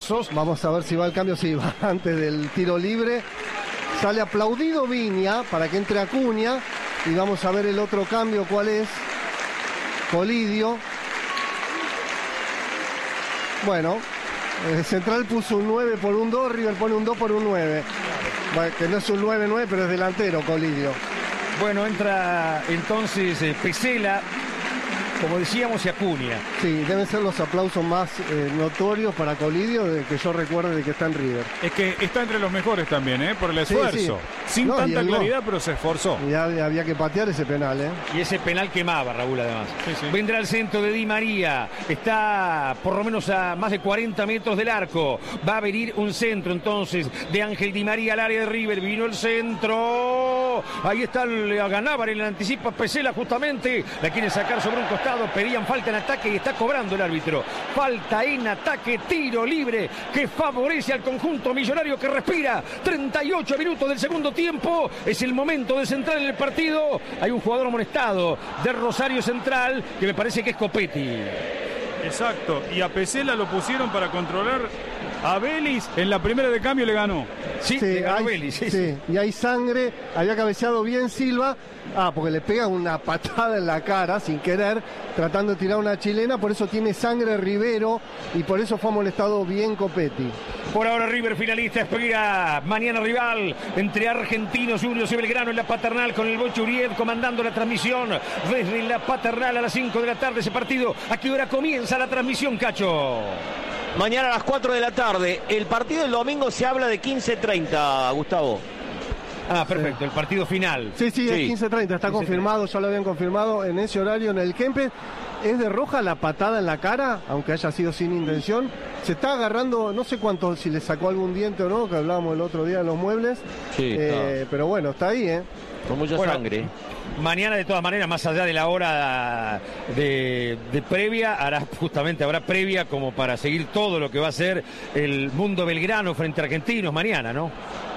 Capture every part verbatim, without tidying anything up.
Vamos a ver si va el cambio, si va antes del tiro libre. Sale aplaudido Viña para que entre Acuña. Y vamos a ver el otro cambio, ¿cuál es? Colidio. Bueno, el Central puso un nueve por un dos, River pone un dos por un nueve. Bueno, que no es un nueve nueve, pero es delantero, Colidio. Bueno, entra entonces eh, Pesela, como decíamos, y Acuña. Sí, deben ser los aplausos más eh, notorios para Colidio de que yo recuerde de que está en River. Es que está entre los mejores también, ¿eh? Por el esfuerzo. Sí, sí. Sin no, tanta claridad, pero se esforzó. Y había que patear ese penal, ¿eh? Y ese penal quemaba, Raúl, además. Sí, sí. Vendrá el centro de Di María. Está por lo menos a más de cuarenta metros del arco. Va a venir un centro, entonces, de Ángel Di María al área de River. Vino el centro. Ahí está el Ganábar, el anticipa Pesela justamente. La quieren sacar sobre un costado. Pedían falta en ataque y está cobrando el árbitro. Falta en ataque, tiro libre que favorece al conjunto millonario que respira. treinta y ocho minutos del segundo tiempo. Es el momento de centrar en el partido. Hay un jugador amonestado de Rosario Central que me parece que es Copetti. Exacto. Y a Pesela lo pusieron para controlar a Vélez. En la primera de cambio le ganó. Sí, sí, le ganó hay, Vélez. Sí, sí. sí. Y hay sangre. Había cabeceado bien Silva. Ah, porque le pega una patada en la cara sin querer, tratando de tirar una chilena. Por eso tiene sangre Rivero y por eso fue molestado bien Copetti. Por ahora River finalista espera mañana rival entre Argentinos Juniors y Belgrano en la Paternal, con el Bocho Uriet comandando la transmisión desde la Paternal a las cinco de la tarde ese partido. ¿A qué hora comienza la transmisión, Cacho? Mañana a las cuatro de la tarde. El partido del domingo se habla de quince treinta, Gustavo. Ah, perfecto, sí. El partido final. Sí, sí, sí. es quince treinta, está confirmado, ya lo habían confirmado en ese horario en el Kempes. Es de roja la patada en la cara, aunque haya sido sin intención. Se está agarrando, no sé cuánto, si le sacó algún diente o no, que hablábamos el otro día de los muebles. Sí, eh, no. Pero bueno, está ahí, ¿eh? Con mucha bueno, sangre. Mañana, de todas maneras, más allá de la hora de, de previa, hará justamente habrá previa como para seguir todo lo que va a ser el mundo belgrano frente a Argentinos mañana, ¿no?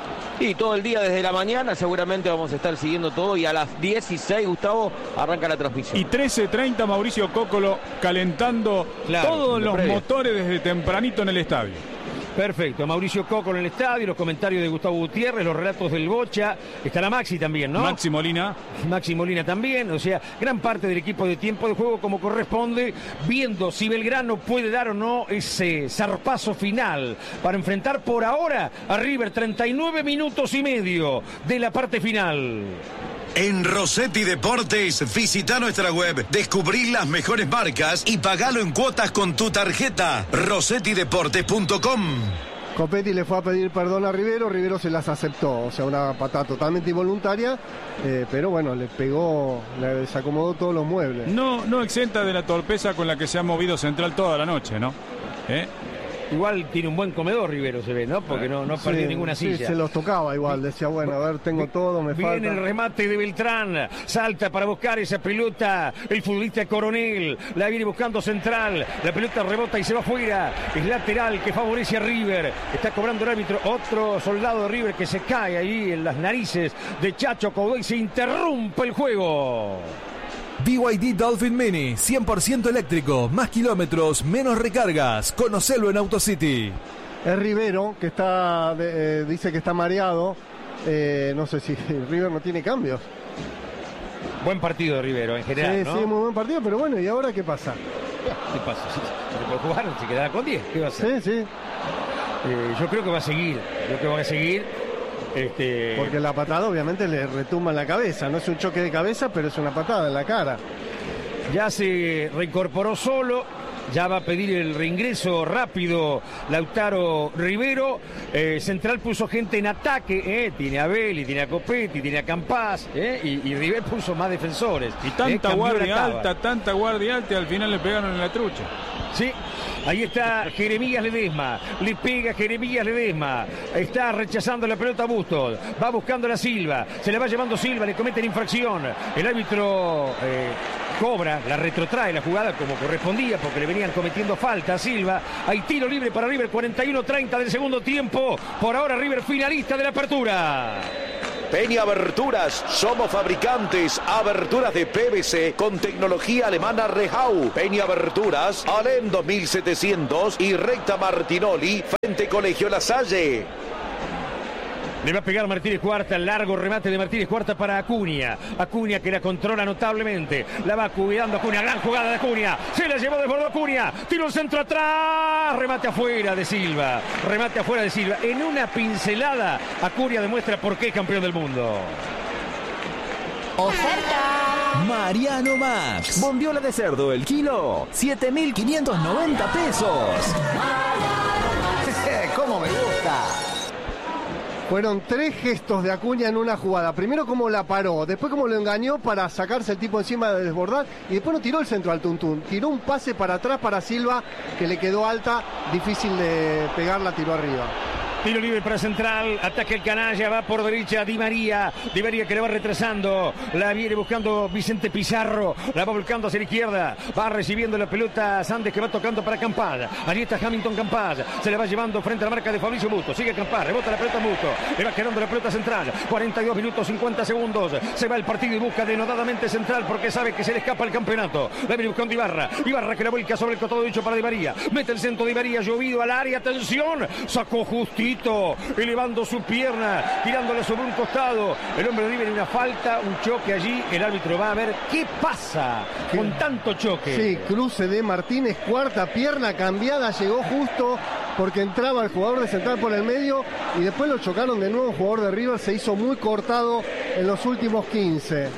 Y todo el día desde la mañana seguramente vamos a estar siguiendo todo y a las dieciséis, Gustavo, arranca la transmisión. Y trece treinta Mauricio Cócolo calentando claro, todos los previa. motores desde tempranito en el estadio. Perfecto, Mauricio Coco en el estadio, los comentarios de Gustavo Gutiérrez, los relatos del Bocha, estará Maxi también, ¿no? Maxi Molina. Maxi Molina también, o sea, gran parte del equipo de tiempo de juego como corresponde, viendo si Belgrano puede dar o no ese zarpazo final para enfrentar por ahora a River. Treinta y nueve minutos y medio de la parte final. En Rossetti Deportes, visita nuestra web, descubrí las mejores marcas y pagalo en cuotas con tu tarjeta. rossetti deportes punto com. Copetti le fue a pedir perdón a Rivero, Rivero se las aceptó, o sea, una patada totalmente involuntaria, eh, pero bueno, le pegó, le desacomodó todos los muebles. No, no exenta de la torpeza con la que se ha movido Central toda la noche, ¿no? ¿Eh? Igual tiene un buen comedor Rivero, se ve, ¿no? Porque no, no sí, perdió ninguna silla. Sí, se los tocaba igual, decía, bueno, a ver, tengo todo, me Viene falta. el remate de Beltrán, salta para buscar esa pelota, el futbolista Coronel, la viene buscando Central, la pelota rebota y se va afuera, es lateral que favorece a River, está cobrando el árbitro, otro soldado de River que se cae ahí en las narices de Chacho Coudet y se interrumpe el juego. B Y D Dolphin Mini, cien por ciento eléctrico, más kilómetros, menos recargas. Conocelo en AutoCity. Es Rivero, que está, de, eh, dice que está mareado. Eh, no sé si River no tiene cambios. Buen partido de Rivero en general, Sí, ¿no? sí, muy buen partido, pero bueno, ¿y ahora qué pasa? ¿Qué pasa? Sí, pero por jugar se quedará con diez, ¿qué va a hacer? Sí, sí. Eh, yo creo que va a seguir, yo creo que va a seguir. Este... Porque la patada obviamente le retumba en la cabeza, no es un choque de cabeza, pero es una patada en la cara. Ya se reincorporó solo, ya va a pedir el reingreso rápido Lautaro Rivero. Eh, Central puso gente en ataque, eh, tiene a Belli, tiene a Copetti, tiene a Campás, eh, y, y River puso más defensores. Y tanta eh, guardia alta, tanta guardia alta, y al final le pegaron en la trucha. Sí, ahí está Jeremías Ledesma, le pega Jeremías Ledesma, está rechazando la pelota Bustos, va buscando a Silva, se la va llevando Silva, le cometen infracción, el árbitro eh, cobra, la retrotrae la jugada como correspondía porque le venían cometiendo falta a Silva. Hay tiro libre para River, cuarenta y uno treinta del segundo tiempo, por ahora River finalista de la apertura. Peña Aberturas, somos fabricantes, aberturas de P V C con tecnología alemana Rehau. Peña Aberturas, Alem dos mil setecientos y recta Martinoli, frente Colegio La Salle. Le va a pegar Martínez Cuarta, largo remate de Martínez Cuarta para Acuña. Acuña que la controla notablemente. La va cuidando Acuña, gran jugada de Acuña. Se la llevó de bordo Acuña. Tiro el centro atrás. Remate afuera de Silva. Remate afuera de Silva. En una pincelada, Acuña demuestra por qué es campeón del mundo. Oferta. Mariano Max. Bondiola de cerdo el kilo. siete mil quinientos noventa pesos. ¿Cómo me gusta? Fueron tres gestos de Acuña en una jugada. Primero cómo la paró, después cómo lo engañó para sacarse el tipo encima de desbordar y después no tiró el centro al tuntún. Tiró un pase para atrás para Silva que le quedó alta, difícil de pegarla, tiró arriba. Tiro libre para Central, ataca el canalla, va por derecha Di María, Di María que le va retrasando, la viene buscando Vicente Pizarro, la va volcando hacia la izquierda, va recibiendo la pelota Sandes que va tocando para Campaz, allí está Hamilton Campaz, se le va llevando frente a la marca de Fabricio Busto, sigue Campaz, rebota la pelota Busto, le va quedando la pelota Central, cuarenta y dos minutos cincuenta segundos, se va el partido y busca denodadamente Central porque sabe que se le escapa el campeonato, la viene buscando Ibarra, Ibarra que la vuelca sobre el costado derecho para Di María, mete el centro Di María, llovido al área, atención, sacó justito, elevando su pierna, tirándole sobre un costado. El hombre vive en una falta, un choque allí. El árbitro va a ver qué pasa con tanto choque. Sí, cruce de Martínez, cuarta pierna cambiada, llegó justo porque entraba el jugador de Central por el medio y después lo chocaron de nuevo. Un jugador de River se hizo muy cortado en los últimos quince.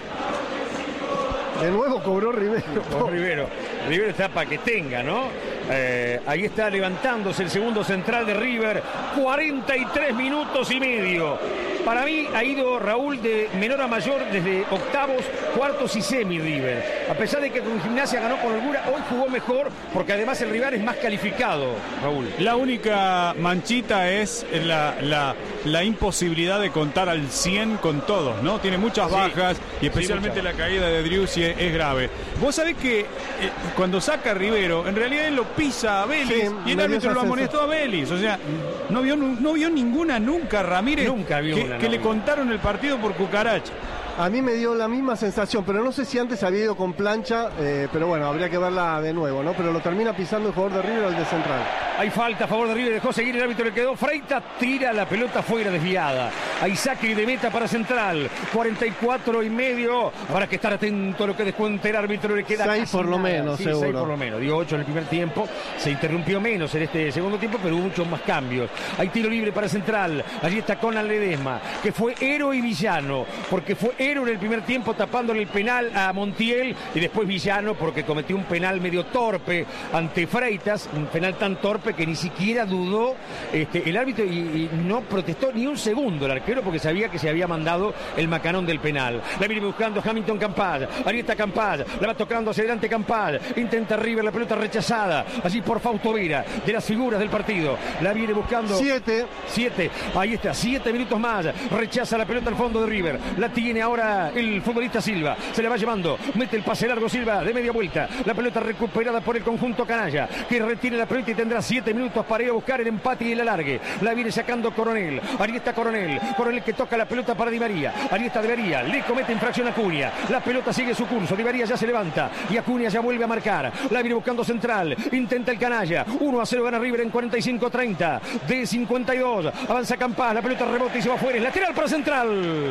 De nuevo cobró Rivero. Oh, Rivero. Rivero está para que tenga, ¿no? Eh, ahí está levantándose el segundo central de River. cuarenta y tres minutos y medio. Para mí ha ido Raúl de menor a mayor desde octavos, cuartos y semi River. A pesar de que con Gimnasia ganó con holgura, hoy jugó mejor porque además el rival es más calificado, Raúl. La única manchita es la, la, la imposibilidad de contar al cien con todos, ¿no? Tiene muchas bajas sí, y especialmente sí, la caída de Driussi es, es grave. Vos sabés que eh, cuando saca a Rivero, en realidad él lo pisa a Vélez sí, y el árbitro lo amonestó a Vélez. O sea, no vio, no vio ninguna nunca Ramírez nunca vio que, una, que no, le contaron el partido por cucaracha. A mí me dio la misma sensación, pero no sé si antes había ido con plancha, eh, pero bueno, habría que verla de nuevo, ¿no? Pero lo termina pisando el jugador de River al de Central. Hay falta a favor de River, dejó seguir el árbitro, le quedó Freitas, tira la pelota fuera desviada. Hay saque de meta para Central, cuarenta y cuatro y medio. Habrá que estar atento a lo que descuente el árbitro, le queda seis por lo nada. menos, sí, seguro. seis por lo menos, dio ocho en el primer tiempo, se interrumpió menos en este segundo tiempo, pero hubo muchos más cambios. Hay tiro libre para Central, allí está Conan Ledesma, que fue héroe y villano, porque fue héroe en el primer tiempo tapándole el penal a Montiel y después villano porque cometió un penal medio torpe ante Freitas, un penal tan torpe que ni siquiera dudó este, el árbitro y, y no protestó ni un segundo el arquero porque sabía que se había mandado el macanón del penal. La viene buscando Hamilton Campaz, ahí está Campaz, la va tocando hacia adelante Campaz, intenta River, la pelota rechazada, allí por Fausto Vera, de las figuras del partido, la viene buscando siete, siete, ahí está, siete minutos más, rechaza la pelota al fondo de River, la tiene ahora el futbolista Silva, se la va llevando, mete el pase largo Silva de media vuelta, la pelota recuperada por el conjunto canalla, que retiene la pelota y tendrá siete minutos para ir a buscar el empate y el alargue. La viene sacando Coronel, ahí está Coronel, Coronel que toca la pelota para Di María, ahí está Di María, le comete infracción a Acuña, la pelota sigue su curso, Di María ya se levanta y Acuña ya vuelve a marcar, la viene buscando Central, intenta el canalla, uno a cero gana River en cuarenta y cinco treinta, de cincuenta y dos, avanza Campaz, la pelota rebota y se va afuera, es lateral para Central.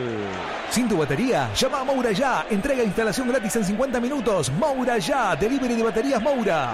Sin tu batería, llama a Moura Ya, entrega e instalación gratis en cincuenta minutos, Moura Ya, delivery de baterías Moura.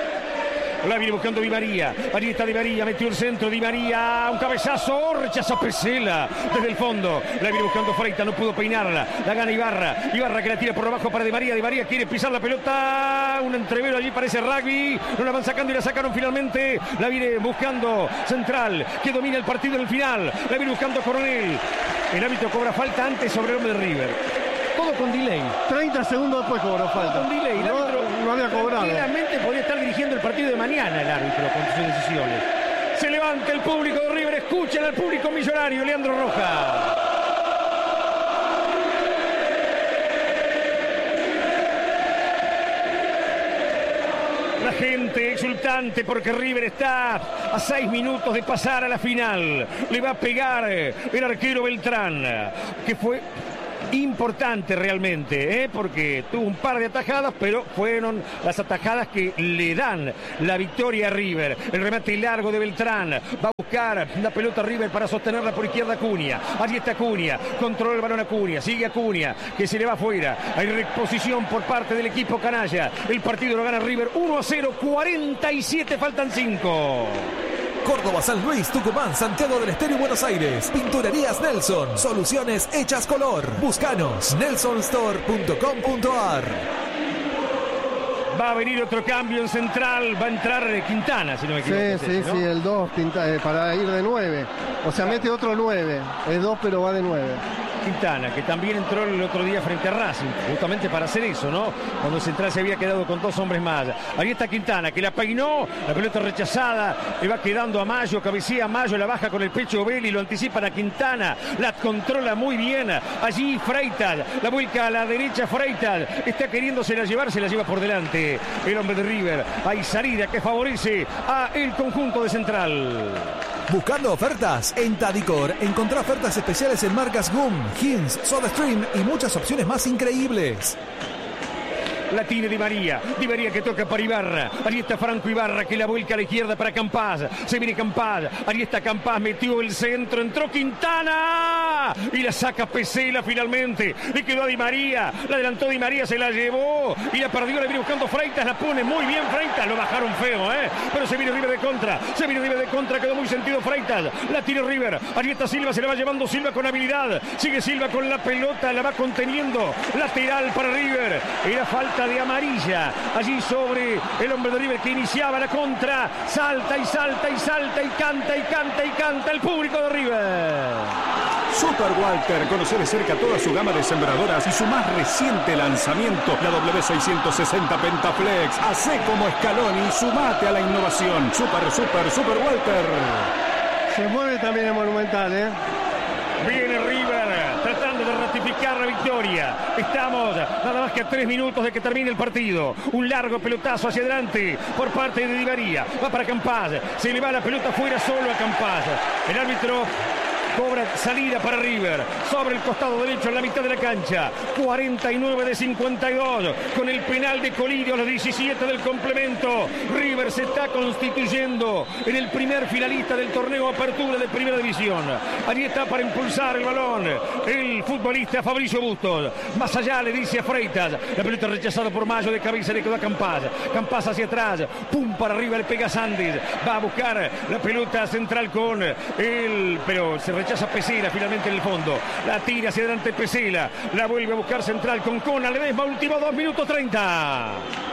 La viene buscando Di María, ahí está Di María, metió el centro, Di María, un cabezazo, rechaza Pesela desde el fondo, la viene buscando Freitas, no pudo peinarla, la gana Ibarra, Ibarra que la tira por abajo para Di María, Di María quiere pisar la pelota, un entrevero allí parece rugby, no la van sacando y la sacaron finalmente, la viene buscando Central, que domina el partido en el final, la viene buscando Coronel, el árbitro cobra falta antes sobre el hombre de River. Todo con delay. treinta segundos después cobró falta. Con delay. El árbitro no, no había cobrado. Tranquilamente podría estar dirigiendo el partido de mañana el árbitro con sus decisiones. Se levanta el público de River. Escuchen al público millonario. Leandro Roja. La La gente exultante porque River está a seis minutos de pasar a la final. Le va a pegar el arquero Beltrán, que fue importante realmente, ¿eh? Porque tuvo un par de atajadas, pero fueron las atajadas que le dan la victoria a River. El remate largo de Beltrán, va a buscar la pelota River para sostenerla por izquierda Acuña. Allí está Acuña, controla el balón Acuña, sigue Acuña, que se le va afuera. Hay reposición por parte del equipo canalla. El partido lo gana River uno a cero, cuarenta y siete, faltan cinco. Córdoba, San Luis, Tucumán, Santiago del Estero y Buenos Aires. Pinturerías Nelson. Soluciones hechas color. Búscanos. Nelson Store punto com punto a r. Va a venir otro cambio en central. Va a entrar Quintana, si no me equivoco. Sí, sí, ¿no? Sí, el dos eh, para ir de nueve. O sea, mete otro nueve. Es dos, pero va de nueve. Quintana, que también entró el otro día frente a Racing, justamente para hacer eso, ¿no? Cuando el central se había quedado con dos hombres más. Ahí está Quintana, que la peinó, la pelota rechazada, le va quedando a Mayo, cabecea a Mayo, la baja con el pecho Belli, lo anticipan a Quintana, la controla muy bien. Allí Freitas, la vuelca a la derecha Freitas, está queriéndosela llevar, se la lleva por delante el hombre de River. Hay salida que favorece a el conjunto de Central. Buscando ofertas en Tadicor, encontrá ofertas especiales en marcas Gum, Hins, SodaStream y muchas opciones más increíbles. La tiene Di María, Di María que toca para Ibarra, ahí está Franco Ibarra que la vuelca a la izquierda para Campaz, se viene Campaz, ahí está Campaz, metió el centro, entró Quintana y la saca Pesela finalmente, le quedó a Di María, la adelantó Di María, se la llevó y la perdió, la viene buscando Freitas, la pone muy bien Freitas, lo bajaron feo, ¿eh? Pero se viene River de contra, se viene River de contra, quedó muy sentido Freitas, la tiene River, ahí está Silva, se la va llevando Silva con habilidad, sigue Silva con la pelota, la va conteniendo, lateral para River, era falta de amarilla allí sobre el hombre de River que iniciaba la contra, salta y salta y salta y canta y canta y canta el público de River. Super Walter, conoce de cerca toda su gama de sembradoras y su más reciente lanzamiento, la W seiscientos sesenta Pentaflex. Hacé como Scaloni y sumate a la innovación. Super, super, Super Walter. Se mueve también el Monumental, ¿eh? Viene River tratando de ratificar la victoria. Estamos nada más que a tres minutos de que termine el partido. Un largo pelotazo hacia adelante por parte de Di María. Va para Campaz. Se le va la pelota fuera solo a Campaz. El árbitro cobra salida para River sobre el costado derecho en la mitad de la cancha. cuarenta y nueve de cincuenta y dos con el penal de Colidio a los diecisiete del complemento. River se está constituyendo en el primer finalista del torneo Apertura de Primera División. Allí está para impulsar el balón el futbolista Fabricio Bustos. Más allá le dice a Freitas, la pelota rechazada por Mayo, de cabeza le quedó a Campaz. Campaz hacia atrás, pum para arriba, le pega Sandes, va a buscar la pelota central con el, pero se rechaza Pesela finalmente en el fondo, la tira hacia adelante Pesela, la vuelve a buscar central con Cona Ledesma, último dos minutos treinta.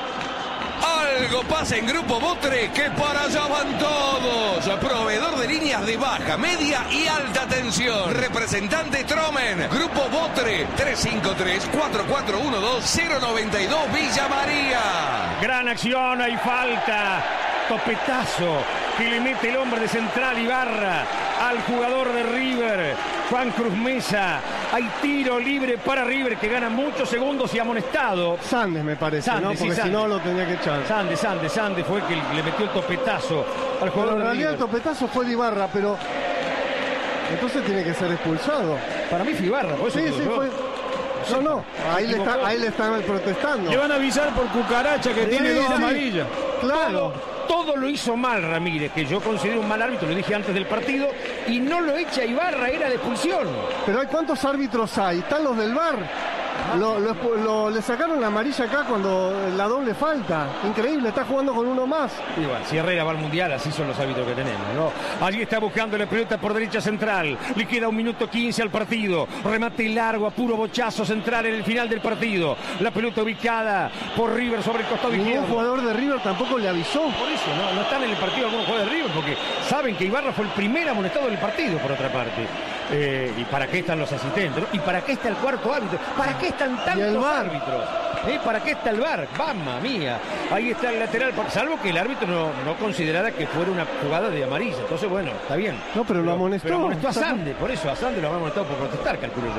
Algo pasa en Grupo Botre, que para allá van todos. Proveedor de líneas de baja, media y alta tensión. Representante Tromen. Grupo Botre, tres cinco tres, cuatro cuatro uno dos, cero nueve dos, Villa María. Gran acción, hay falta. Topetazo que le mete el hombre de Central Ibarra al jugador de River, Juan Cruz Mesa. Hay tiro libre para River que gana muchos segundos y amonestado. Sandes me parece, Sandes, ¿no? Porque sí, si no lo tenía que echar. Sandes, Sandes, Sandes fue que le metió el topetazo al jugador pero en de realidad River. El topetazo fue de Ibarra, pero entonces tiene que ser expulsado. Para mí fue Ibarra, por eso sí, sí, yo. fue. No, no, ahí le, está, ahí le están protestando. Le van a avisar por cucaracha que Sí, tiene dos sí. amarillas. Claro. Todo, todo lo hizo mal Ramírez, que yo considero un mal árbitro, lo dije antes del partido, y no lo echa Ibarra, era de expulsión. Pero hay cuántos árbitros hay, están los del V A R. Lo, lo, lo- le sacaron la amarilla acá cuando la doble falta. Increíble, está jugando con uno más. Igual, si Herrera va al Mundial, así son los árbitros que tenemos, ¿no? Allí está buscando la pelota por derecha central. Le queda un minuto quince al partido. Remate largo a puro bochazo central en el final del partido. La pelota ubicada por River sobre el costado Ningún izquierdo. jugador de River tampoco le avisó. Por eso, no, no están en el partido algunos jugadores de River, porque saben que Ibarra fue el primer amonestado del partido, por otra parte. Eh, ¿Y para qué están los asistentes? ¿No? ¿Y para qué está el cuarto árbitro? ¿Para qué están Y el tantos V A R. árbitros? ¿Eh? ¿Para qué está el V A R? ¡Mamma mía! Ahí está el lateral, salvo que el árbitro no, no considerara que fuera una jugada de amarilla. Entonces, bueno, está bien. No, pero lo amonestó. Pero amonestó a Sande, por eso a Sande lo habrá amonestado por protestar, calculo yo.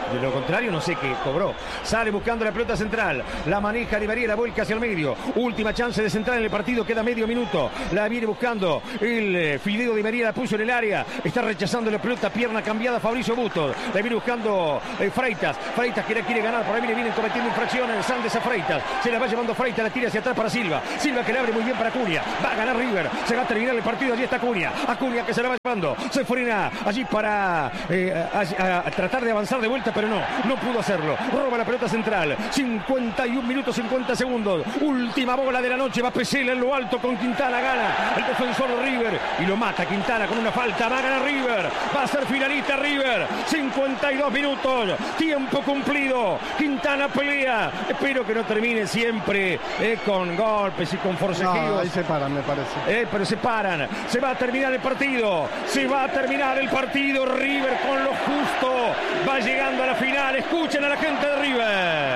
De lo contrario, no sé qué cobró. Sale buscando la pelota central. La maneja Di María, la vuelca hacia el medio. Última chance de central en el partido. Queda medio minuto. La viene buscando el eh, Fideo Di María. La puso en el área. Está rechazando la pelota. Pierna cambiada Fabricio Bustos. La viene buscando eh, Freitas. Freitas que la quiere ganar. Por ahí viene, viene cometiendo infracciones. Sandes a Freitas. Se la va llevando Freitas. La tira hacia atrás para Silva. Silva que le abre muy bien para Acuña. Va a ganar River. Se va a terminar el partido. Allí está Acuña. Acuña que se la va llevando. Se frena allí para eh, a, a, a tratar de avanzar de vuelta, pero no. No pudo hacerlo. Roba la pelota central. cincuenta y un minutos, cincuenta segundos. Última bola de la noche. Va Pesela en lo alto con Quintana. Gana el defensor de River. Y lo mata Quintana con una falta. Va a ganar River. Va a ser finalista River. cincuenta y dos minutos. Tiempo cumplido. Quintana pelea. Espero que no termine siempre eh, con golpes y con forcejeos. No, ahí se paran, me parece. Eh, pero se paran. Se va a terminar el partido. Se va a terminar el partido. River con lo justo. Va llegando a la final. Escuchen a la gente de River.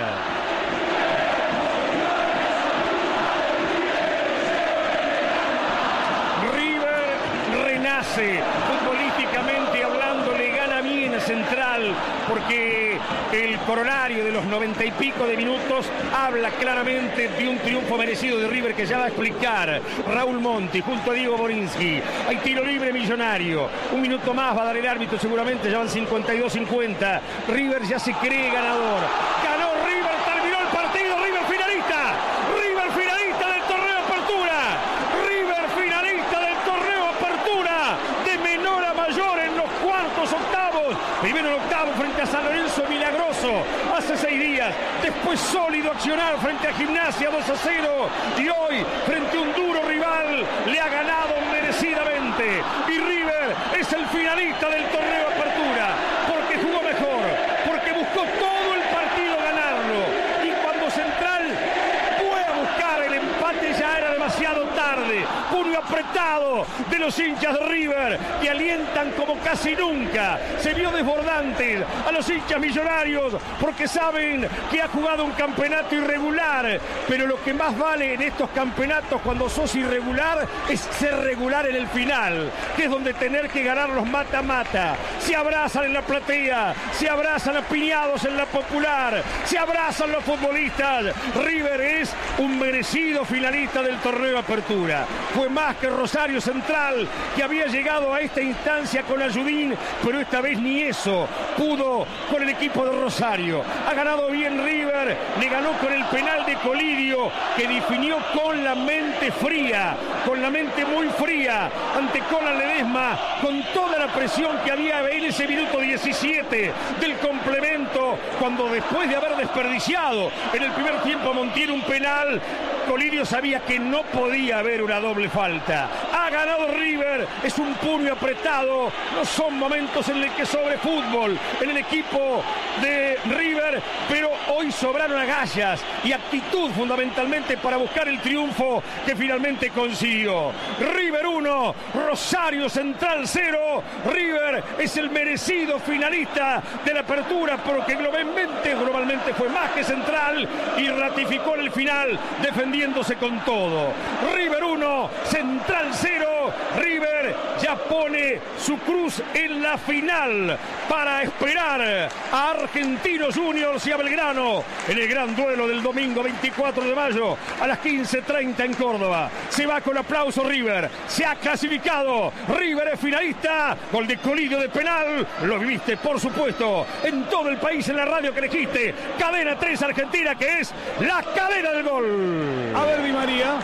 River renace futbolísticamente hablando, le gana bien a Central porque el corolario de los noventa y pico de minutos habla claramente de un triunfo merecido de River que ya va a explicar Raúl Monti junto a Diego Borinsky. Hay tiro libre Millonario. Un minuto más va a dar el árbitro seguramente, ya van cincuenta y dos cincuenta. River ya se cree ganador. Ganó River, terminó el partido. River finalista. River finalista del torneo Apertura. River finalista del torneo Apertura. De menor a mayor en los cuartos, octavos. Primero en octavo frente a San Lorenzo, milagroso hace seis días. Después sólido accionar frente a Gimnasia dos a cero. Y hoy frente a un duro rival le ha ganado merecidamente. Y River es el finalista del torneo Apertura. Porque jugó mejor. Porque buscó todo el partido ganarlo. Y cuando Central fue a buscar el empate ya era demasiado tarde. Puño apretado de los hinchas de River que alientan como casi nunca. Se vio desbordante a los hinchas millonarios porque saben que ha jugado un campeonato irregular, pero lo que más vale en estos campeonatos cuando sos irregular es ser regular en el final, que es donde tener que ganar los mata-mata. Se abrazan en la platea, se abrazan apiñados en la Popular, se abrazan los futbolistas. River es un merecido finalista del torneo Apertura. Fue más que Rosario Central, que había llegado a esta instancia con Ayudín, pero esta vez ni eso pudo con el equipo de Rosario. Ha ganado bien River, le ganó con el penal de Colidio, que definió con la mente fría, con la mente muy fría, ante Colan Ledesma, con toda la presión que había en ese minuto diecisiete del complemento, cuando después de haber desperdiciado en el primer tiempo a Montiel un penal, Colidio sabía que no podía haber una doble falta. Ha ganado River, es un puño apretado, no son momentos en los que sobre fútbol en el equipo de River, pero hoy sobraron agallas y actitud fundamentalmente para buscar el triunfo que finalmente consiguió. River uno, Rosario Central cero. River es el merecido finalista de la Apertura porque globalmente, globalmente fue más que Central y ratificó en el final defendiéndose con todo. River uno, Central cero. River ya pone su cruz en la final para esperar a Argentinos Juniors y a Belgrano en el gran duelo del domingo veinticuatro de mayo a las quince treinta en Córdoba. Se va con aplauso River, se ha clasificado. River es finalista. Gol de Colidio de penal, lo viviste por supuesto en todo el país en la radio que elegiste. Cadena tres Argentina, que es la cadena del gol. A ver, Di María.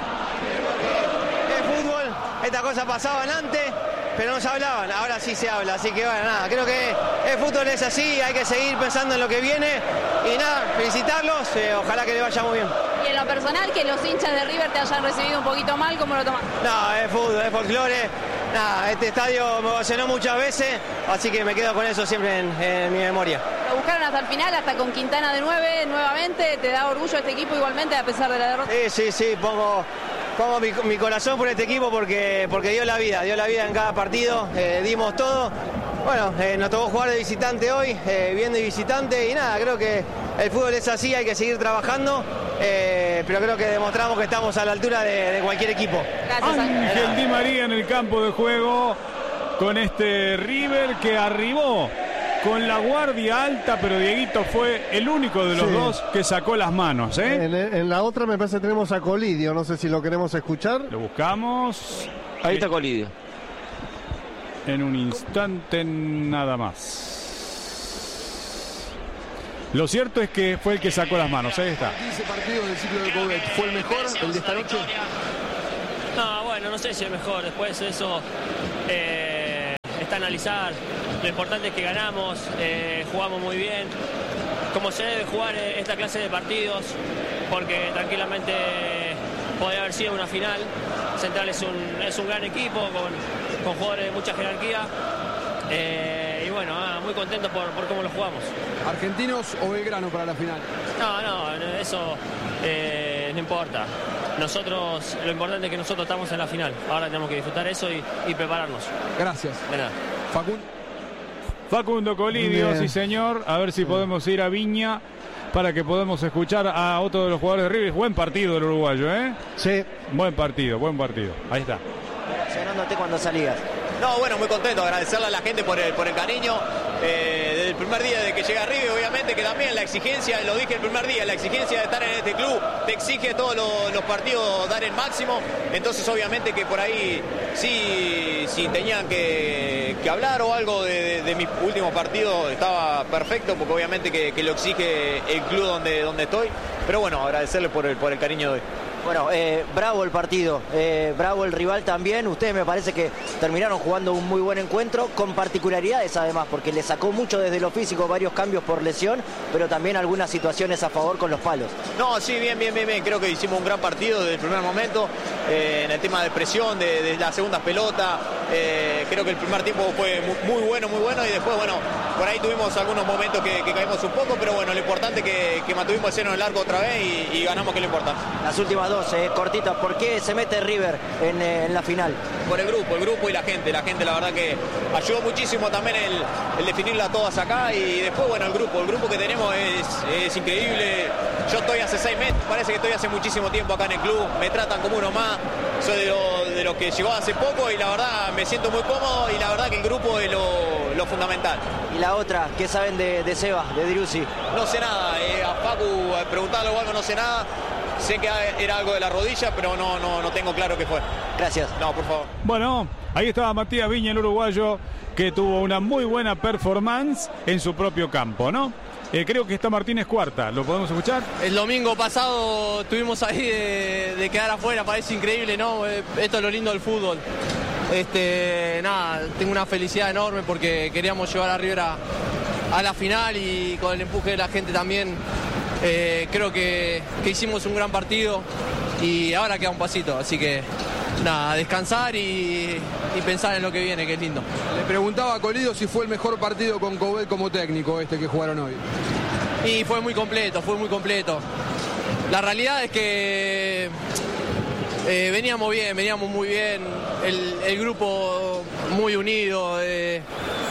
Es fútbol, estas cosas pasaban antes, pero no se hablaban, ahora sí se habla, así que bueno, nada, creo que el fútbol es así, hay que seguir pensando en lo que viene y nada, felicitarlos, eh, ojalá que le vaya muy bien. Y en lo personal, que los hinchas de River te hayan recibido un poquito mal, ¿cómo lo tomas? No, es fútbol, es folclore, nada, este estadio me emocionó muchas veces, así que me quedo con eso siempre en, en mi memoria. Lo buscaron hasta el final, hasta con Quintana de nueve, nuevamente, ¿te da orgullo este equipo igualmente a pesar de la derrota? Sí, sí, sí, pongo... Pongo mi, mi corazón por este equipo porque, porque dio la vida, dio la vida en cada partido, eh, dimos todo. Bueno, eh, nos tocó jugar de visitante hoy, eh, bien de visitante y nada, creo que el fútbol es así, hay que seguir trabajando, eh, pero creo que demostramos que estamos a la altura de, de cualquier equipo. Gracias, Ángel Di María en el campo de juego con este River que arribó con la guardia alta, pero Dieguito fue el único de los Sí. dos que sacó las manos, ¿eh? En, en la otra me parece que tenemos a Colidio, no sé si lo queremos escuchar. Lo buscamos. Ahí está Colidio. En un instante nada más. Lo cierto es que fue el que sacó las manos, ahí está. quince partidos del ciclo de Coudet, ¿fue el mejor, el de esta noche? No, bueno, no sé si es mejor. Después eso eh, está a analizar. Lo importante es que ganamos, eh, jugamos muy bien. Como se debe jugar esta clase de partidos, porque tranquilamente podría haber sido una final. Central es un, es un gran equipo con, con jugadores de mucha jerarquía. Eh, y bueno, ah, muy contento por, por cómo lo jugamos. ¿Argentinos o Belgrano para la final? No, no, eso eh, no importa. Nosotros, lo importante es que nosotros estamos en la final. Ahora tenemos que disfrutar eso y, y prepararnos. Gracias. De nada. Facundo. Facundo Colidio, Bien. sí señor. A ver si podemos ir a Viña para que podamos escuchar a otro de los jugadores de River. Buen partido del uruguayo, ¿eh? Sí. Buen partido, buen partido. Ahí está. Reaccionándote cuando salías. No, bueno, muy contento, agradecerle a la gente por el, por el cariño. Eh, desde el primer día de que llegué a River, obviamente que también la exigencia, lo dije el primer día, la exigencia de estar en este club te exige todos los, los partidos dar el máximo. Entonces, obviamente que por ahí sí, si tenían que, que hablar o algo de, de, de mis últimos partidos, estaba perfecto, porque obviamente que, que lo exige el club donde, donde estoy. Pero bueno, agradecerle por el, por el cariño de hoy. Bueno, eh, bravo el partido, eh, bravo el rival también. Ustedes me parece que terminaron jugando un muy buen encuentro, con particularidades además, porque le sacó mucho desde lo físico, varios cambios por lesión, pero también algunas situaciones a favor con los palos. No, sí, bien, bien, bien, bien. Creo que hicimos un gran partido desde el primer momento, eh, en el tema de presión, de, de las segundas pelotas. Eh, creo que el primer tiempo fue muy, muy bueno, muy bueno, y después, bueno, por ahí tuvimos algunos momentos que, que caímos un poco, pero bueno, lo importante es que, que mantuvimos el cero en el arco otra vez y, y ganamos, que es lo importante. Las últimas dos, eh, cortitas, ¿por qué se mete River en, eh, en la final? Por el grupo, el grupo y la gente, la gente la verdad que ayudó muchísimo también el, el definirla todas acá, y después, bueno, el grupo, el grupo que tenemos es, es increíble. Yo estoy hace seis meses, parece que estoy hace muchísimo tiempo acá en el club, me tratan como uno más, soy de lo, de lo que llegó hace poco y la verdad me siento muy cómodo, y la verdad que el grupo es lo, lo fundamental. Y la otra, ¿qué saben de, de Seba, de Driussi? No sé nada, eh, a Facu eh, preguntarle o algo, no sé nada. Sé que era algo de la rodilla, pero no, no, no tengo claro qué fue. Gracias. No, por favor. Bueno, ahí estaba Matías Viña, el uruguayo, que tuvo una muy buena performance en su propio campo, ¿no? Eh, creo que está Martínez Cuarta, ¿lo podemos escuchar? El domingo pasado estuvimos ahí de, de quedar afuera, parece increíble, ¿no? Eh, Esto es lo lindo del fútbol. Este, nada, tengo una felicidad enorme porque queríamos llevar a River a, a la final, y con el empuje de la gente también. Eh, creo que, que hicimos un gran partido y ahora queda un pasito, así que nada, descansar y, y pensar en lo que viene, que es lindo. Le preguntaba a Colidio si fue el mejor partido con Coudet como técnico este que jugaron hoy. Y fue muy completo, fue muy completo. La realidad es que eh, veníamos bien, veníamos muy bien, el, el grupo muy unido. Eh,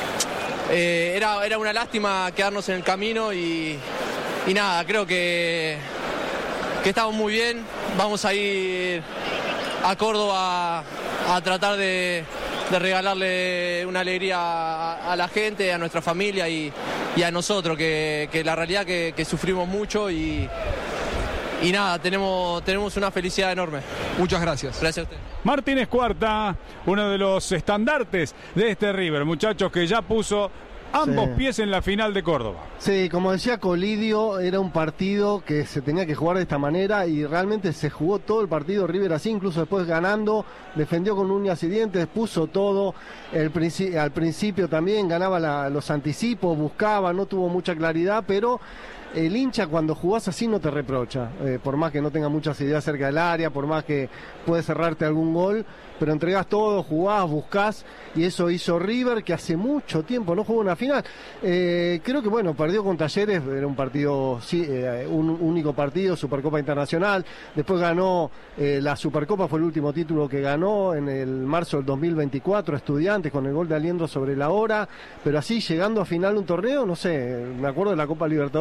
eh, era, era una lástima quedarnos en el camino y... Y nada, creo que, que estamos muy bien. Vamos a ir a Córdoba a tratar de, de regalarle una alegría a, a la gente, a nuestra familia y, y a nosotros, que, que la realidad que, que sufrimos mucho y, y nada, tenemos, tenemos una felicidad enorme. Muchas gracias. Gracias a usted. Martínez Cuarta, uno de los estandartes de este River, muchachos, que ya puso ambos Sí. pies en la final de Córdoba. Sí, como decía Colidio, era un partido que se tenía que jugar de esta manera y realmente se jugó todo el partido River así, incluso después ganando, defendió con uñas y dientes, puso todo. El princi- al principio también ganaba la- los anticipos, buscaba, no tuvo mucha claridad, pero el hincha cuando jugás así no te reprocha, eh, por más que no tenga muchas ideas cerca del área, por más que puedes cerrarte algún gol, pero entregás todo, jugás, buscás, y eso hizo River, que hace mucho tiempo no jugó una final. Eh, creo que bueno, perdió con Talleres, era un partido, sí, eh, un único partido, Supercopa Internacional, después ganó eh, la Supercopa, fue el último título que ganó en el marzo del dos mil veinticuatro, Estudiantes, con el gol de Aliendro sobre la hora, pero así llegando a final de un torneo, no sé, me acuerdo de la Copa Libertadores del dos mil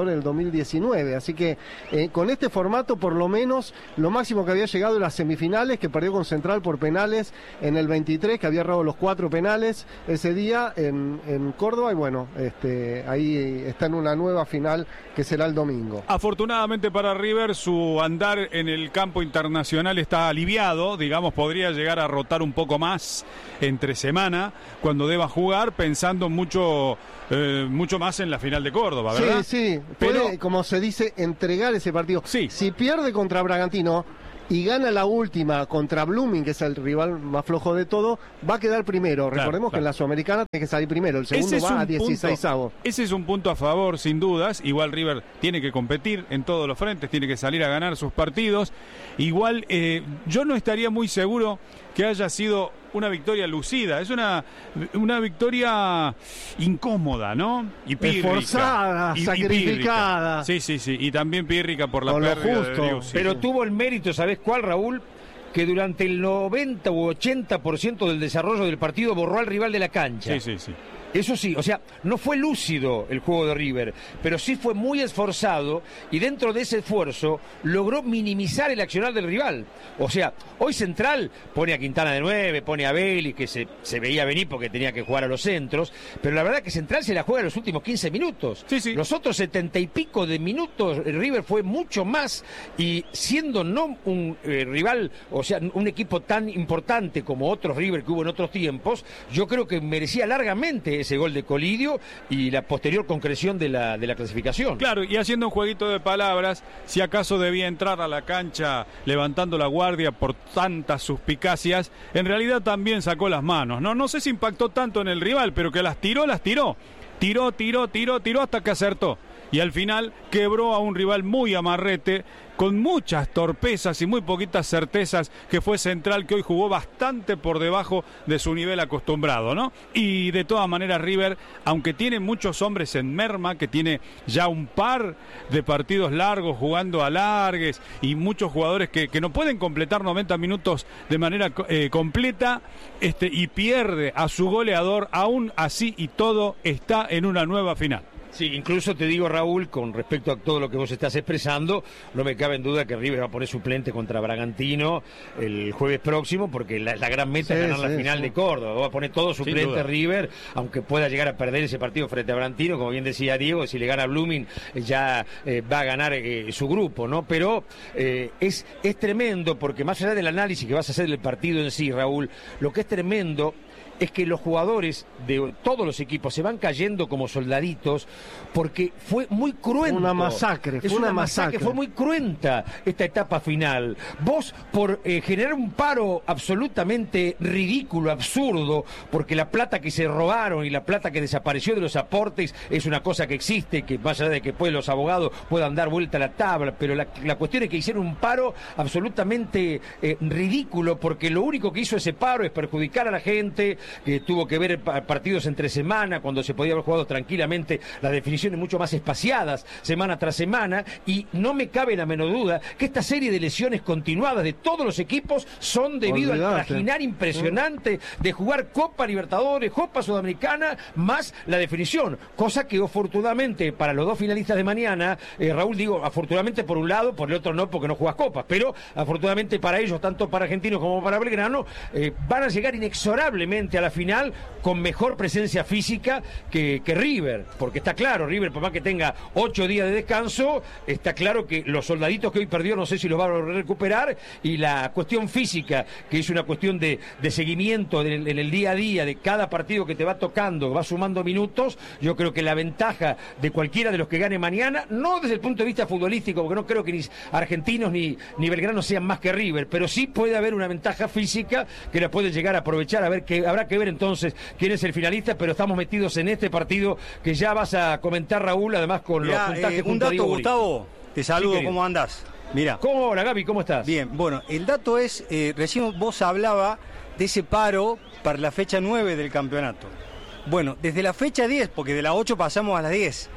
mil diecinueve. Así que eh, con este formato, por lo menos, lo máximo que había llegado a las semifinales, que perdió con Central por penales en el veintitrés, que había errado los cuatro penales ese día en, en Córdoba, y bueno, este, ahí está en una nueva final que será el domingo. Afortunadamente para River, su andar en el campo internacional está aliviado, digamos, podría llegar a rotar un poco más entre semana cuando deba jugar, pensando mucho eh, mucho más en la final de Córdoba, ¿verdad? Sí, sí, pero puede, como se dice, entregar ese partido. Sí. Si pierde contra Bragantino y gana la última contra Blooming, que es el rival más flojo de todo, va a quedar primero. Claro, Recordemos claro. que en la Sudamericana tiene que salir primero, el segundo va a dieciséis avos. Ese es un punto a favor, sin dudas. Igual River tiene que competir en todos los frentes, tiene que salir a ganar sus partidos. Igual eh, yo no estaría muy seguro que haya sido una victoria lucida. Es una, una victoria incómoda, ¿no? Y pírrica. Esforzada, y, sacrificada. Y sí, sí, sí. Y también pírrica por la Con lo pérdida justo. de Driussi. Pero tuvo el mérito, ¿sabés cuál, Raúl? Que durante el noventa u ochenta por ciento del desarrollo del partido borró al rival de la cancha. Sí, sí, sí. Eso sí, o sea, no fue lúcido el juego de River, pero sí fue muy esforzado y dentro de ese esfuerzo logró minimizar el accionar del rival. O sea, hoy Central pone a Quintana de nueve, pone a Belli, que se, se veía venir porque tenía que jugar a los centros, pero la verdad que Central se la juega en los últimos quince minutos. Sí, sí. Los otros setenta y pico de minutos, River fue mucho más, y siendo no un eh, rival, o sea, un equipo tan importante como otros River que hubo en otros tiempos, yo creo que merecía largamente ese gol de Colidio y la posterior concreción de la, de la clasificación. Claro, y haciendo un jueguito de palabras, si acaso debía entrar a la cancha levantando la guardia por tantas suspicacias, en realidad también sacó las manos, ¿no? No sé si impactó tanto en el rival, pero que las tiró, las tiró. Tiró, tiró, tiró, tiró hasta que acertó. Y al final quebró a un rival muy amarrete, con muchas torpezas y muy poquitas certezas, que fue Central, que hoy jugó bastante por debajo de su nivel acostumbrado, ¿no? Y de todas maneras River, aunque tiene muchos hombres en merma, que tiene ya un par de partidos largos jugando a largues y muchos jugadores que, que no pueden completar noventa minutos de manera eh, completa, este, y pierde a su goleador, aún así y todo está en una nueva final. Sí, incluso te digo, Raúl, con respecto a todo lo que vos estás expresando, no me cabe en duda que River va a poner suplente contra Bragantino el jueves próximo, porque la, la gran meta Sí, es ganar sí, la final sí. de Córdoba. Va a poner todo suplente duda. River, aunque pueda llegar a perder ese partido frente a Bragantino, como bien decía Diego, si le gana a Blooming ya eh, va a ganar eh, su grupo, ¿no? Pero eh, es, es tremendo, porque más allá del análisis que vas a hacer del partido en sí, Raúl, lo que es tremendo es que los jugadores de todos los equipos se van cayendo como soldaditos, porque fue muy cruento. Una masacre, fue es una una masacre, masacre. fue muy cruenta esta etapa final. Vos, por eh, generar un paro absolutamente ridículo, absurdo, porque la plata que se robaron y la plata que desapareció de los aportes es una cosa que existe, que más allá de que después los abogados puedan dar vuelta a la tabla, pero la, la cuestión es que hicieron un paro absolutamente eh, ridículo, porque lo único que hizo ese paro es perjudicar a la gente, que tuvo que ver partidos entre semana, cuando se podía haber jugado tranquilamente las definiciones mucho más espaciadas, semana tras semana, y no me cabe la menor duda que esta serie de lesiones continuadas de todos los equipos son debido Olvidate. al trajinar impresionante de jugar Copa Libertadores, Copa Sudamericana, más la definición, cosa que afortunadamente para los dos finalistas de mañana, eh, Raúl, digo, afortunadamente por un lado, por el otro no, porque no juegas Copas, pero afortunadamente para ellos, tanto para Argentinos como para Belgrano, eh, van a llegar inexorablemente a la final con mejor presencia física que, que River, porque está claro, River, por más que tenga ocho días de descanso, está claro que los soldaditos que hoy perdió, no sé si los va a recuperar, y la cuestión física, que es una cuestión de, de seguimiento en el, en el día a día de cada partido que te va tocando, va sumando minutos, yo creo que la ventaja de cualquiera de los que gane mañana, no desde el punto de vista futbolístico, porque no creo que ni Argentinos ni, ni Belgrano sean más que River, pero sí puede haber una ventaja física que la puede llegar a aprovechar, a ver que habrá que ver entonces quién es el finalista, pero estamos metidos en este partido que ya vas a comentar, Raúl, además con Mirá, los puntajes eh, un junto a dato, Diego Brito. Gustavo, te saludo, Sí, ¿cómo andás? Mira. ¿Cómo? Hola, Gaby, ¿cómo estás? Bien, bueno, el dato es, eh, recién vos hablaba de ese paro para la fecha nueve del campeonato. Bueno, desde la fecha diez, porque de la ocho pasamos a la diez,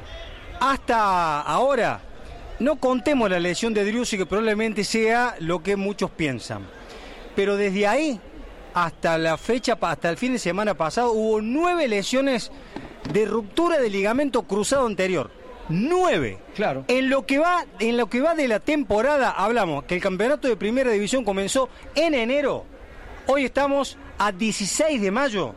hasta ahora, no contemos la lesión de Driussi, que probablemente sea lo que muchos piensan, pero desde ahí hasta la fecha, hasta el fin de semana pasado, hubo nueve lesiones de ruptura de ligamento cruzado anterior. nueve. Claro. En lo que va, en lo que va de la temporada, hablamos que el campeonato de primera división comenzó en enero. Hoy estamos a dieciséis de mayo.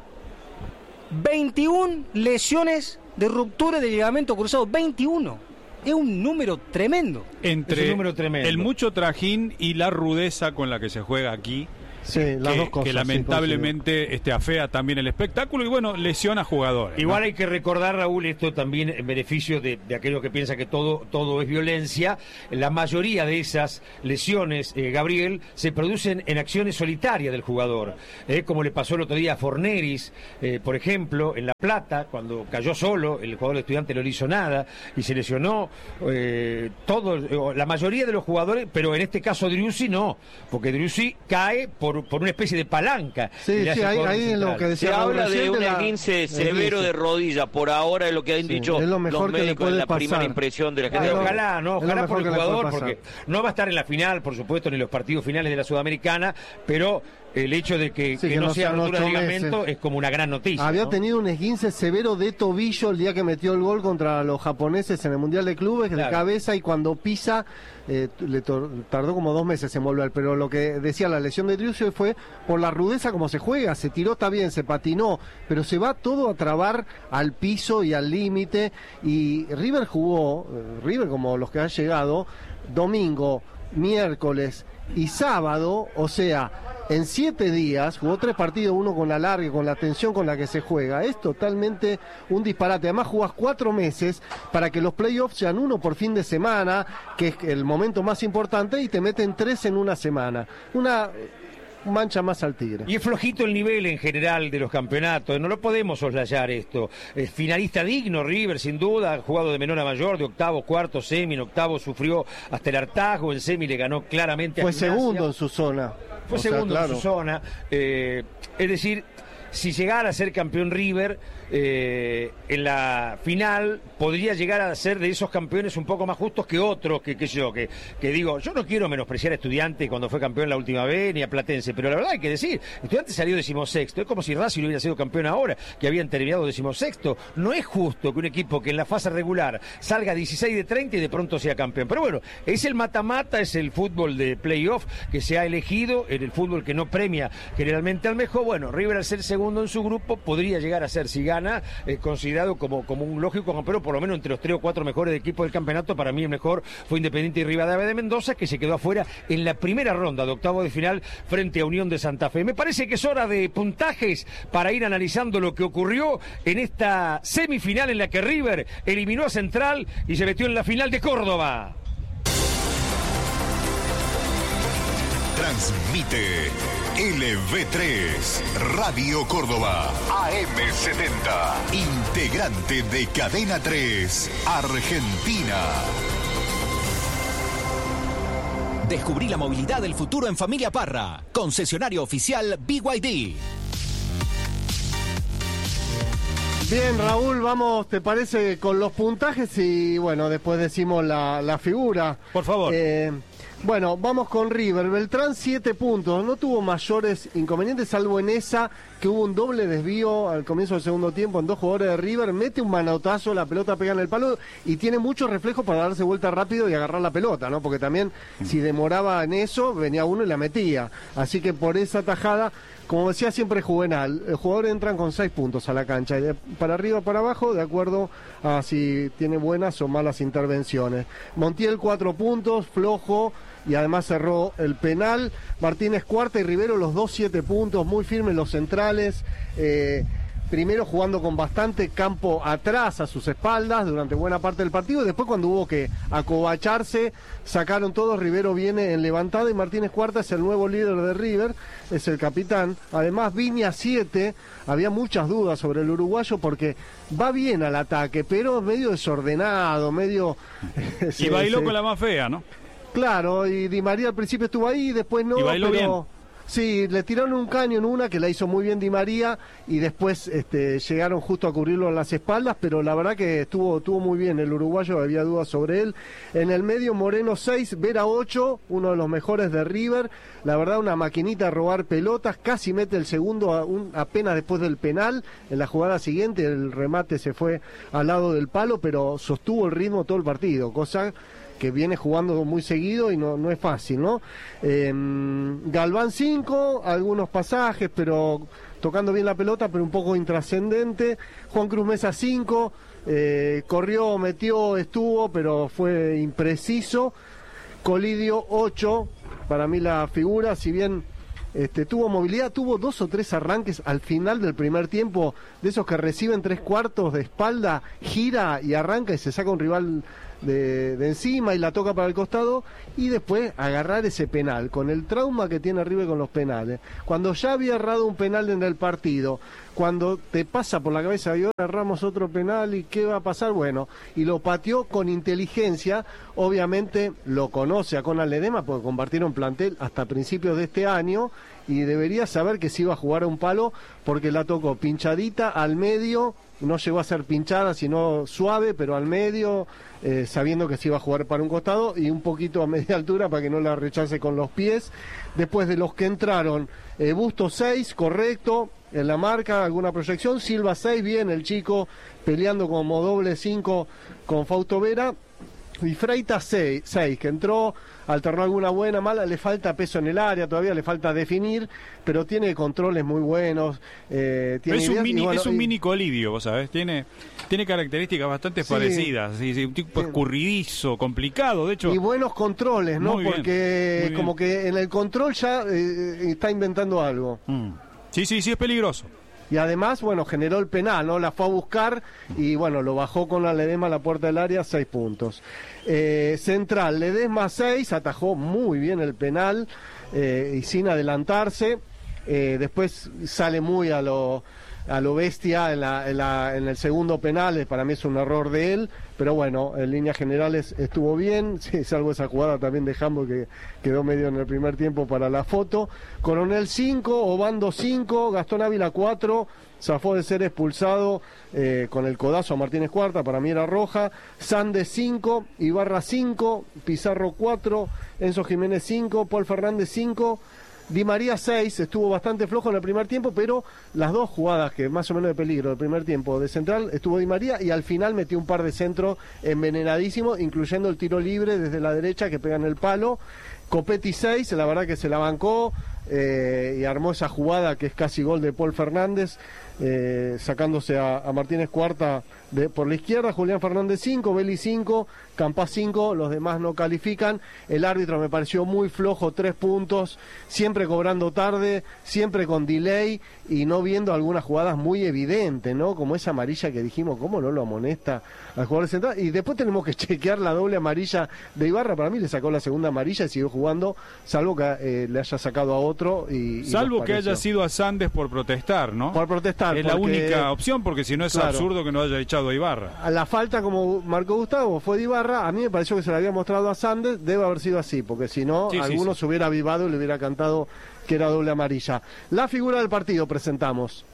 veintiuna lesiones de ruptura de ligamento cruzado. veintiuno. Es un número tremendo. Entre es un número tremendo. El mucho trajín y la rudeza con la que se juega aquí. Sí, las que, dos cosas. que lamentablemente sí, este, afea también el espectáculo y bueno, lesiona a jugadores. Igual ¿no? hay que recordar, Raúl, esto también en beneficio de, de aquellos que piensan que todo, todo es violencia. La mayoría de esas lesiones, eh, Gabriel, se producen en acciones solitarias del jugador. Eh, como le pasó el otro día a Forneris, eh, por ejemplo, en La Plata, cuando cayó solo, el jugador de Estudiantes no le hizo nada y se lesionó. Eh, todo, la mayoría de los jugadores, pero en este caso Driussi no, porque Driussi cae por por una especie de palanca. Sí, sí, ahí, ahí es lo que decía. Se Raúl habla de un la... esguince severo de rodilla, por ahora es lo que han sí, dicho es lo mejor los que médicos en la pasar. primera impresión de la gente. Ah, ojalá, no, ojalá por el jugador, porque no va a estar en la final, por supuesto, ni en los partidos finales de la Sudamericana, pero el hecho de que, sí, que, que no, no sea rotura de ligamento meses. Es como una gran noticia. Había ¿no? tenido un esguince severo de tobillo el día que metió el gol contra los japoneses en el Mundial de Clubes, claro, de cabeza, y cuando pisa eh, le tardó como dos meses en volver, pero lo que decía la lesión de Driussi fue por la rudeza como se juega, se tiró, está bien, se patinó, pero se va todo a trabar al piso y al límite, y River jugó, River como los que han llegado, domingo, miércoles y sábado, o sea, en siete días, jugó tres partidos, uno con la larga, con la tensión con la que se juega. Es totalmente un disparate. Además, jugás cuatro meses para que los playoffs sean uno por fin de semana, que es el momento más importante, y te meten tres en una semana. Una mancha más al Tigre. Y es flojito el nivel en general de los campeonatos, no lo podemos soslayar esto. Es finalista digno River, sin duda, ha jugado de menor a mayor, de octavo, cuarto, semi, en octavo sufrió hasta el hartazgo, en semi le ganó claramente a Fue Gimnasia. segundo en su zona. Fue o segundo sea, claro. en su zona. Eh, es decir, si llegara a ser campeón River, eh, en la final podría llegar a ser de esos campeones un poco más justos que otros, que, que yo, que, que digo, yo no quiero menospreciar a Estudiantes cuando fue campeón la última vez, ni a Platense, pero la verdad hay que decir, Estudiantes salió decimosexto, es como si Racing hubiera sido campeón ahora, que habían terminado decimosexto. No es justo que un equipo que en la fase regular salga dieciséis de treinta y de pronto sea campeón, pero bueno, es el mata-mata, es el fútbol de playoff que se ha elegido, en el fútbol que no premia generalmente al mejor. Bueno, River al ser segundo en su grupo podría llegar a ser, si gana, eh, considerado como, como un lógico campeón, por lo menos entre los tres o cuatro mejores equipos del campeonato. Para mí el mejor fue Independiente y Rivadavia de Mendoza, que se quedó afuera en la primera ronda de octavo de final frente a Unión de Santa Fe. Me parece que es hora de puntajes para ir analizando lo que ocurrió en esta semifinal en la que River eliminó a Central y se metió en la final de Córdoba. Transmite L V tres, Radio Córdoba, A M setenta, integrante de Cadena tres, Argentina. Descubrí la movilidad del futuro en Familia Parra, concesionario oficial B Y D. Bien, Raúl, vamos, ¿te parece con los puntajes? Y bueno, después decimos la, la figura. Por favor. Eh, Bueno, vamos con River. Beltrán, siete puntos. No tuvo mayores inconvenientes, salvo en esa, que hubo un doble desvío al comienzo del segundo tiempo en dos jugadores de River. Mete un manotazo, la pelota pega en el palo y tiene mucho reflejo para darse vuelta rápido y agarrar la pelota, ¿no? Porque también, si demoraba en eso, venía uno y la metía. Así que por esa tajada, como decía siempre Juvenal, los jugadores entran con seis puntos a la cancha, y de para arriba para abajo, de acuerdo a si tiene buenas o malas intervenciones. Montiel, cuatro puntos, flojo, y además cerró el penal. Martínez, cuarta, y Rivero, los dos, siete puntos, muy firmes los centrales. Eh, primero jugando con bastante campo atrás a sus espaldas durante buena parte del partido, y después cuando hubo que acobacharse, sacaron todos. Rivero viene en levantada y Martínez Cuarta es el nuevo líder de River, es el capitán. Además, Viña, siete, había muchas dudas sobre el uruguayo porque va bien al ataque, pero medio desordenado, medio... y se, bailó se... con la más fea, ¿no? Claro, y Di María al principio estuvo ahí, después no, y bailó pero... bien. Sí, le tiraron un caño en una que la hizo muy bien Di María y después este, llegaron justo a cubrirlo en las espaldas, pero la verdad que estuvo, estuvo muy bien el uruguayo, había dudas sobre él. En el medio Moreno seis, Vera ocho, uno de los mejores de River, la verdad una maquinita a robar pelotas, casi mete el segundo a un, apenas después del penal, en la jugada siguiente el remate se fue al lado del palo, pero sostuvo el ritmo todo el partido, cosa que viene jugando muy seguido y no, no es fácil, ¿no? Eh, Galván cinco, algunos pasajes, pero tocando bien la pelota, pero un poco intrascendente. Juan Cruz Mesa cinco, eh, corrió, metió, estuvo, pero fue impreciso. Colidio ocho, para mí la figura, si bien este, tuvo movilidad, tuvo dos o tres arranques al final del primer tiempo, de esos que reciben tres cuartos de espalda, gira y arranca y se saca un rival De, de encima y la toca para el costado, y después agarrar ese penal, con el trauma que tiene River con los penales, cuando ya había errado un penal en el partido, cuando te pasa por la cabeza y ahora erramos otro penal y qué va a pasar, bueno, y lo pateó con inteligencia, obviamente lo conoce a Conan Ledesma porque compartieron plantel hasta principios de este año y debería saber que se iba a jugar a un palo porque la tocó pinchadita al medio, no llegó a ser pinchada sino suave, pero al medio, eh, sabiendo que se iba a jugar para un costado y un poquito a media altura para que no la rechace con los pies. Después de los que entraron, eh, Busto seis, correcto, en la marca, alguna proyección, Silva seis, bien, el chico peleando como doble cinco con Fausto Vera, y Freitas seis, que entró, alternó alguna buena, mala, le falta peso en el área, todavía le falta definir, pero tiene controles muy buenos. Eh, tiene es, un mini, bueno, es un y... mini Colidio, vos sabés, tiene, tiene características bastante sí, parecidas, sí, sí, un tipo sí. escurridizo, complicado, de hecho. Y buenos controles, ¿no? Muy bien, porque muy bien. Como que en el control ya eh, está inventando algo. Mm. Sí, sí, sí, es peligroso. Y además, bueno, generó el penal, ¿no? La fue a buscar y, bueno, lo bajó con la Ledesma a la puerta del área, seis puntos. Eh, central, Ledesma seis, atajó muy bien el penal eh, y sin adelantarse. Eh, después sale muy a lo, a lo bestia en, la, en, la, en el segundo penal, para mí es un error de él, pero bueno, en líneas generales estuvo bien, sí, salvo esa jugada también de Jambo que quedó medio en el primer tiempo para la foto. Coronel cinco, Obando cinco, Gastón Ávila cuatro, zafó de ser expulsado eh, con el codazo a Martínez Cuarta, para mí era roja. Sandes cinco, Ibarra cinco, Pizarro cuatro, Enzo Jiménez cinco, Paul Fernández cinco, Di María seis, estuvo bastante flojo en el primer tiempo, pero las dos jugadas que más o menos de peligro del primer tiempo de central estuvo Di María y al final metió un par de centros envenenadísimos, incluyendo el tiro libre desde la derecha que pega en el palo. Copetti seis, la verdad que se la bancó eh, y armó esa jugada que es casi gol de Paul Fernández, eh, sacándose a, a Martínez Cuarta de, por la izquierda. Julián Fernández cinco, Belli cinco, Campas cinco, los demás no califican. El árbitro me pareció muy flojo, tres puntos, siempre cobrando tarde, siempre con delay y no viendo algunas jugadas muy evidentes, ¿no? Como esa amarilla que dijimos, ¿cómo no lo amonesta al jugador central? Y después tenemos que chequear la doble amarilla de Ibarra, para mí le sacó la segunda amarilla y siguió jugando, salvo que eh, le haya sacado a otro. Y, y salvo que haya sido a Sandes por protestar, ¿no? Por protestar. Es porque, la única opción, porque si no es claro, absurdo que no haya echado a Ibarra. A la falta, como marcó Gustavo, fue de Ibarra, a mí me pareció que se le había mostrado a Sandes, debe haber sido así, porque si no, sí, alguno sí, sí. se hubiera avivado y le hubiera cantado que era doble amarilla. La figura del partido presentamos.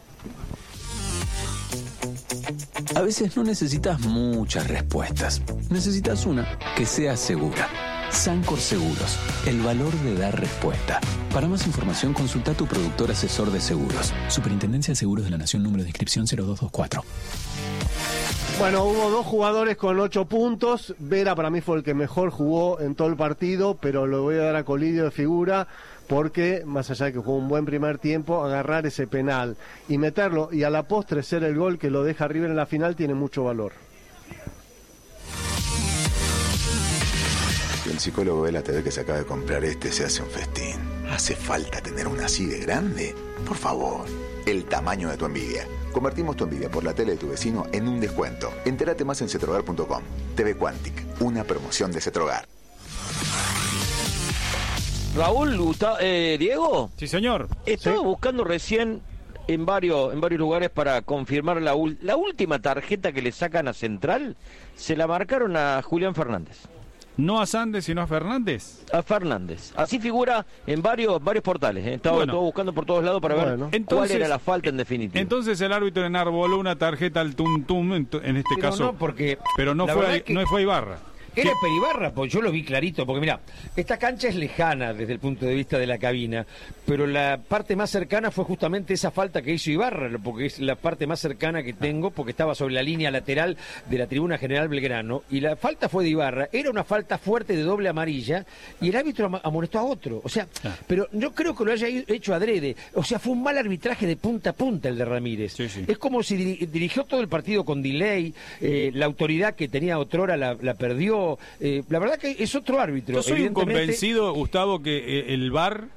A veces no necesitas muchas respuestas, necesitas una que sea segura. Sancor Seguros, el valor de dar respuesta. Para más información consulta a tu productor asesor de seguros. Superintendencia de Seguros de la Nación, número de inscripción cero dos dos cuatro. Bueno, hubo dos jugadores con ocho puntos. Vera para mí fue el que mejor jugó en todo el partido, pero lo voy a dar a Colidio de figura porque, más allá de que jugó un buen primer tiempo, agarrar ese penal y meterlo y a la postre ser el gol que lo deja River en la final tiene mucho valor. El psicólogo ve la T V que se acaba de comprar este, se hace un festín. ¿Hace falta tener una así de grande? Por favor, el tamaño de tu envidia. Convertimos tu envidia por la tele de tu vecino en un descuento. Entérate más en cetrogar punto com. T V Quantic, una promoción de Cetrogar. Raúl, Gustavo, eh, Diego. Sí, señor. Estaba sí. buscando recién en varios, en varios lugares para confirmar la, la última tarjeta que le sacan a Central. Se la marcaron a Julián Fernández. ¿No a Sandes, sino a Fernández? A Fernández. Así figura en varios varios portales. ¿eh? Estaba, Bueno. estaba buscando por todos lados para Bueno. ver Entonces- cuál era la falta en definitiva. Entonces el árbitro enarboló una tarjeta al Tum Tum, en, en este Pero caso. no, porque pero no la fue, verdad a, que- no fue a Ibarra. Era Peribarra, pues yo lo vi clarito, porque mira, esta cancha es lejana desde el punto de vista de la cabina, pero la parte más cercana fue justamente esa falta que hizo Ibarra, porque es la parte más cercana que tengo, porque estaba sobre la línea lateral de la tribuna General Belgrano, y la falta fue de Ibarra, era una falta fuerte de doble amarilla, y el árbitro am- amonestó a otro, o sea, pero yo creo que lo haya i- hecho adrede, o sea, fue un mal arbitraje de punta a punta el de Ramírez. Es como si diri- dirigió todo el partido con delay, eh, la autoridad que tenía otrora la, la perdió, eh, la verdad que es otro árbitro. Yo soy un evidentemente. convencido, Gustavo, que eh, el V A R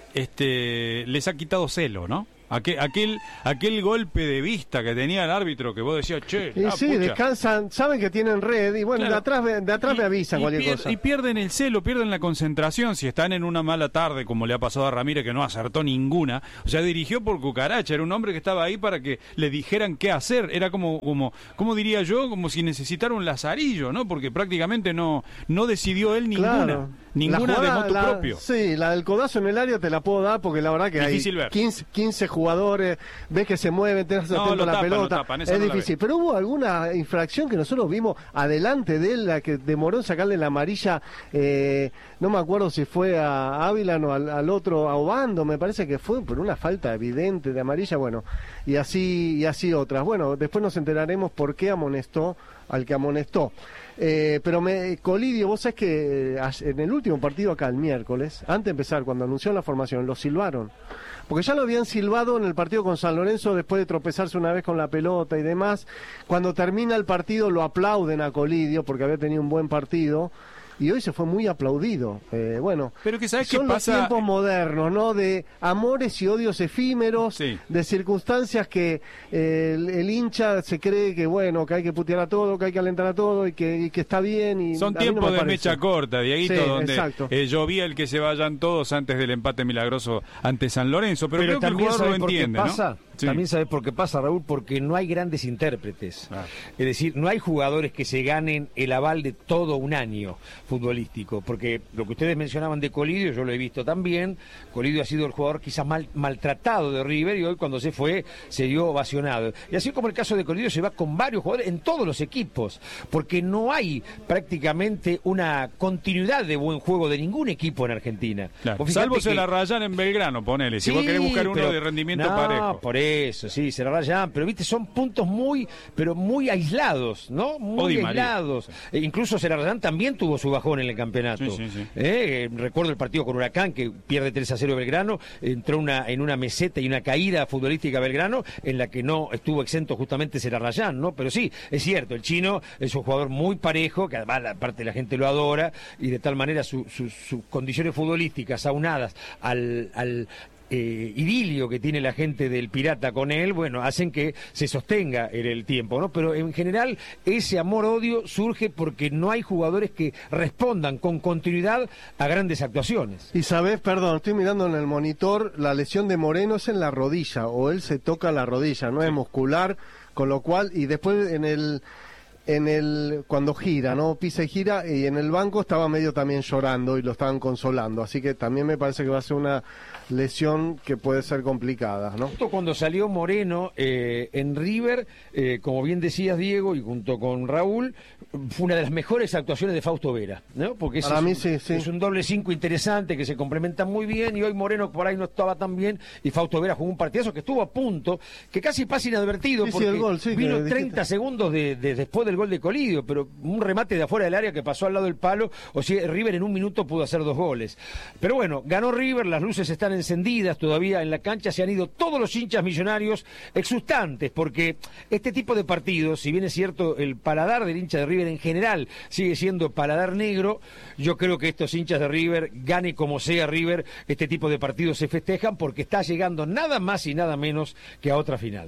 este, les ha quitado celo, ¿no? Aquel, aquel, aquel golpe de vista que tenía el árbitro que vos decías, che, Y ah, sí, pucha. descansan, saben que tienen red y bueno, Claro. de atrás, me- de atrás me avisan Y cualquier pier- cosa. y pierden el celo, pierden la concentración. Si están en una mala tarde, como le ha pasado a Ramírez, que no acertó ninguna, o sea, dirigió por cucaracha. Era un hombre que estaba ahí para que le dijeran qué hacer. Era como, como, ¿cómo diría yo? Como si necesitara un lazarillo, ¿no? Porque prácticamente no, no decidió él ninguna. Claro. Ninguna La jugada, de motu la- propio. Sí, la del codazo en el área te la puedo dar porque la verdad que Difícil hay ver. quince, quince jugadores, ves que se mueven, tenés No, atento lo a la tapan, lo pelota. tapan, esa es no la difícil. Pero hubo alguna infracción que nosotros vimos adelante de él, la que demoró en sacarle la amarilla, eh, no me acuerdo si fue a Ávila o al, al otro, a Obando, me parece que fue por una falta evidente de amarilla, bueno, y así, y así otras. Bueno, después nos enteraremos por qué amonestó al que amonestó. Eh, pero me, Colidio, vos sabés que eh, en el último partido acá, el miércoles, antes de empezar, cuando anunció la formación, lo silbaron. Porque ya lo habían silbado en el partido con San Lorenzo después de tropezarse una vez con la pelota y demás. Cuando termina el partido lo aplauden a Colidio porque había tenido un buen partido. Y hoy se fue muy aplaudido. Eh, bueno, Pero que ¿sabes qué son los pasa? tiempos modernos, ¿no? De amores y odios efímeros, de circunstancias que eh, el, el hincha se cree que, bueno, que hay que putear a todo, que hay que alentar a todo y que, y que está bien. Y Son a mí no tiempos me de parece. mecha corta, Dieguito, Sí, donde exacto. eh, llovía el que se vayan todos antes del empate milagroso ante San Lorenzo. Pero, creo que el también jugador lo ¿sabes por qué entiende, pasa? ¿no? Sí. También sabes por qué pasa, Raúl, porque no hay grandes intérpretes. Es decir, no hay jugadores que se ganen el aval de todo un año futbolístico, porque lo que ustedes mencionaban de Colidio, yo lo he visto también. Colidio ha sido el jugador quizás mal, maltratado de River y hoy cuando se fue se dio ovacionado. Y así como el caso de Colidio se va con varios jugadores en todos los equipos, porque no hay prácticamente una continuidad de buen juego de ningún equipo en Argentina. Claro. Vos fijate Salvo se que- la rayan en Belgrano, ponele. Si Sí, vos querés buscar uno pero- de rendimiento no, parejo. por eso, sí, se la rayan, pero viste, son puntos muy, pero muy aislados, ¿no? Muy O Di María. aislados. E incluso Serrayán también tuvo su bajón en el campeonato. Sí, sí, sí. Eh, recuerdo el partido con Huracán, que pierde tres a cero Belgrano, entró una, en una meseta y una caída futbolística Belgrano, en la que no estuvo exento justamente Serrayán, ¿no? Pero sí, es cierto, el chino es un jugador muy parejo, que además la parte de la gente lo adora, y de tal manera su- su- sus condiciones futbolísticas aunadas al, al eh, idilio que tiene la gente del Pirata con él, bueno, hacen que se sostenga en el tiempo, ¿no? Pero en general ese amor-odio surge porque no hay jugadores que respondan con continuidad a grandes actuaciones. Y sabés, perdón, estoy mirando en el monitor, la lesión de Moreno es en la rodilla, o él se toca la rodilla, no es muscular, con lo cual, y después en el... en el cuando gira, ¿no? Pisa y gira, y en el banco estaba medio también llorando y lo estaban consolando, así que también me parece que va a ser una lesión que puede ser complicada, ¿no? Justo cuando salió Moreno eh, en River, eh, como bien decías, Diego, y junto con Raúl, fue una de las mejores actuaciones de Fausto Vera, ¿no? Porque ese Para es, mí un, sí, sí. es un doble cinco interesante que se complementan muy bien, y hoy Moreno por ahí no estaba tan bien, y Fausto Vera jugó un partidazo que estuvo a punto, que casi pasa inadvertido, Sí, sí, porque el gol, sí, que vino dijiste. treinta segundos de, de- después del gol de Colidio, pero un remate de afuera del área que pasó al lado del palo, o sea, River en un minuto pudo hacer dos goles. Pero bueno, ganó River, las luces están encendidas todavía en la cancha, se han ido todos los hinchas millonarios exultantes, porque este tipo de partidos, si bien es cierto el paladar del hincha de River en general sigue siendo paladar negro, yo creo que estos hinchas de River, gane como sea River, este tipo de partidos se festejan porque está llegando nada más y nada menos que a otra final.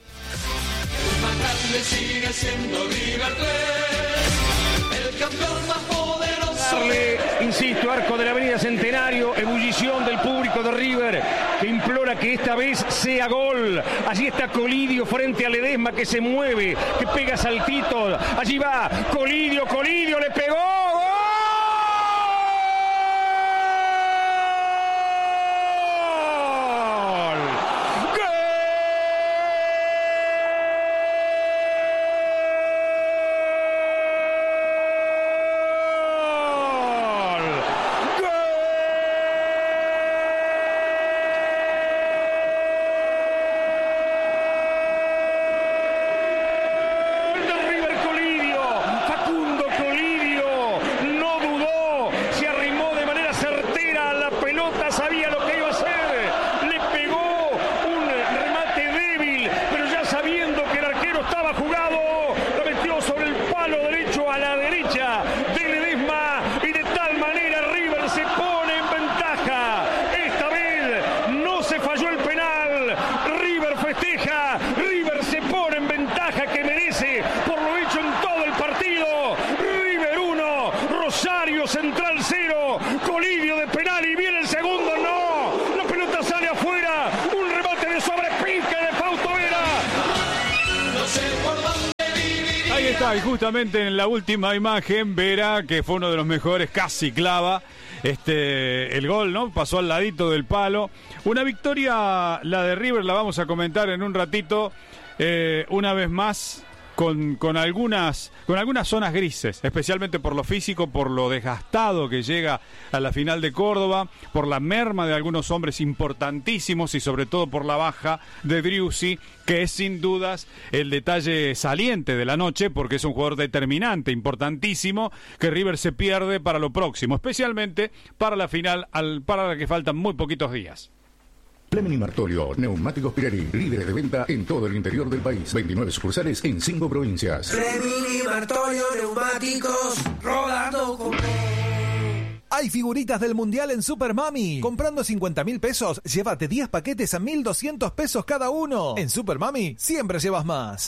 El más grande sigue siendo River tres, el campeón más poderoso. Darle, insisto, arco de la Avenida Centenario, ebullición del público de River, que implora que esta vez sea gol. Allí está Colidio frente a Ledesma, que se mueve, que pega saltitos. Allí va Colidio, Colidio le pegó. ¡Gol! está, y justamente en la última imagen verá que fue uno de los mejores, casi clava este el gol, ¿no? Pasó al ladito del palo. Una victoria, la de River, la vamos a comentar en un ratito, eh, una vez más. Con, con algunas con algunas zonas grises, especialmente por lo físico, por lo desgastado que llega a la final de Córdoba, por la merma de algunos hombres importantísimos y sobre todo por la baja de Driussi, que es sin dudas el detalle saliente de la noche, porque es un jugador determinante, importantísimo, que River se pierde para lo próximo, especialmente para la final, al, para la que faltan muy poquitos días. Fleming y Martolio, neumáticos Pirelli, líderes de venta en todo el interior del país. veintinueve sucursales en cinco provincias. Fleming y Martolio, neumáticos, rodando con... Hay figuritas del Mundial en Super Mami. Comprando cincuenta mil pesos, llévate diez paquetes a mil doscientos pesos cada uno. En Super Mami, siempre llevas más.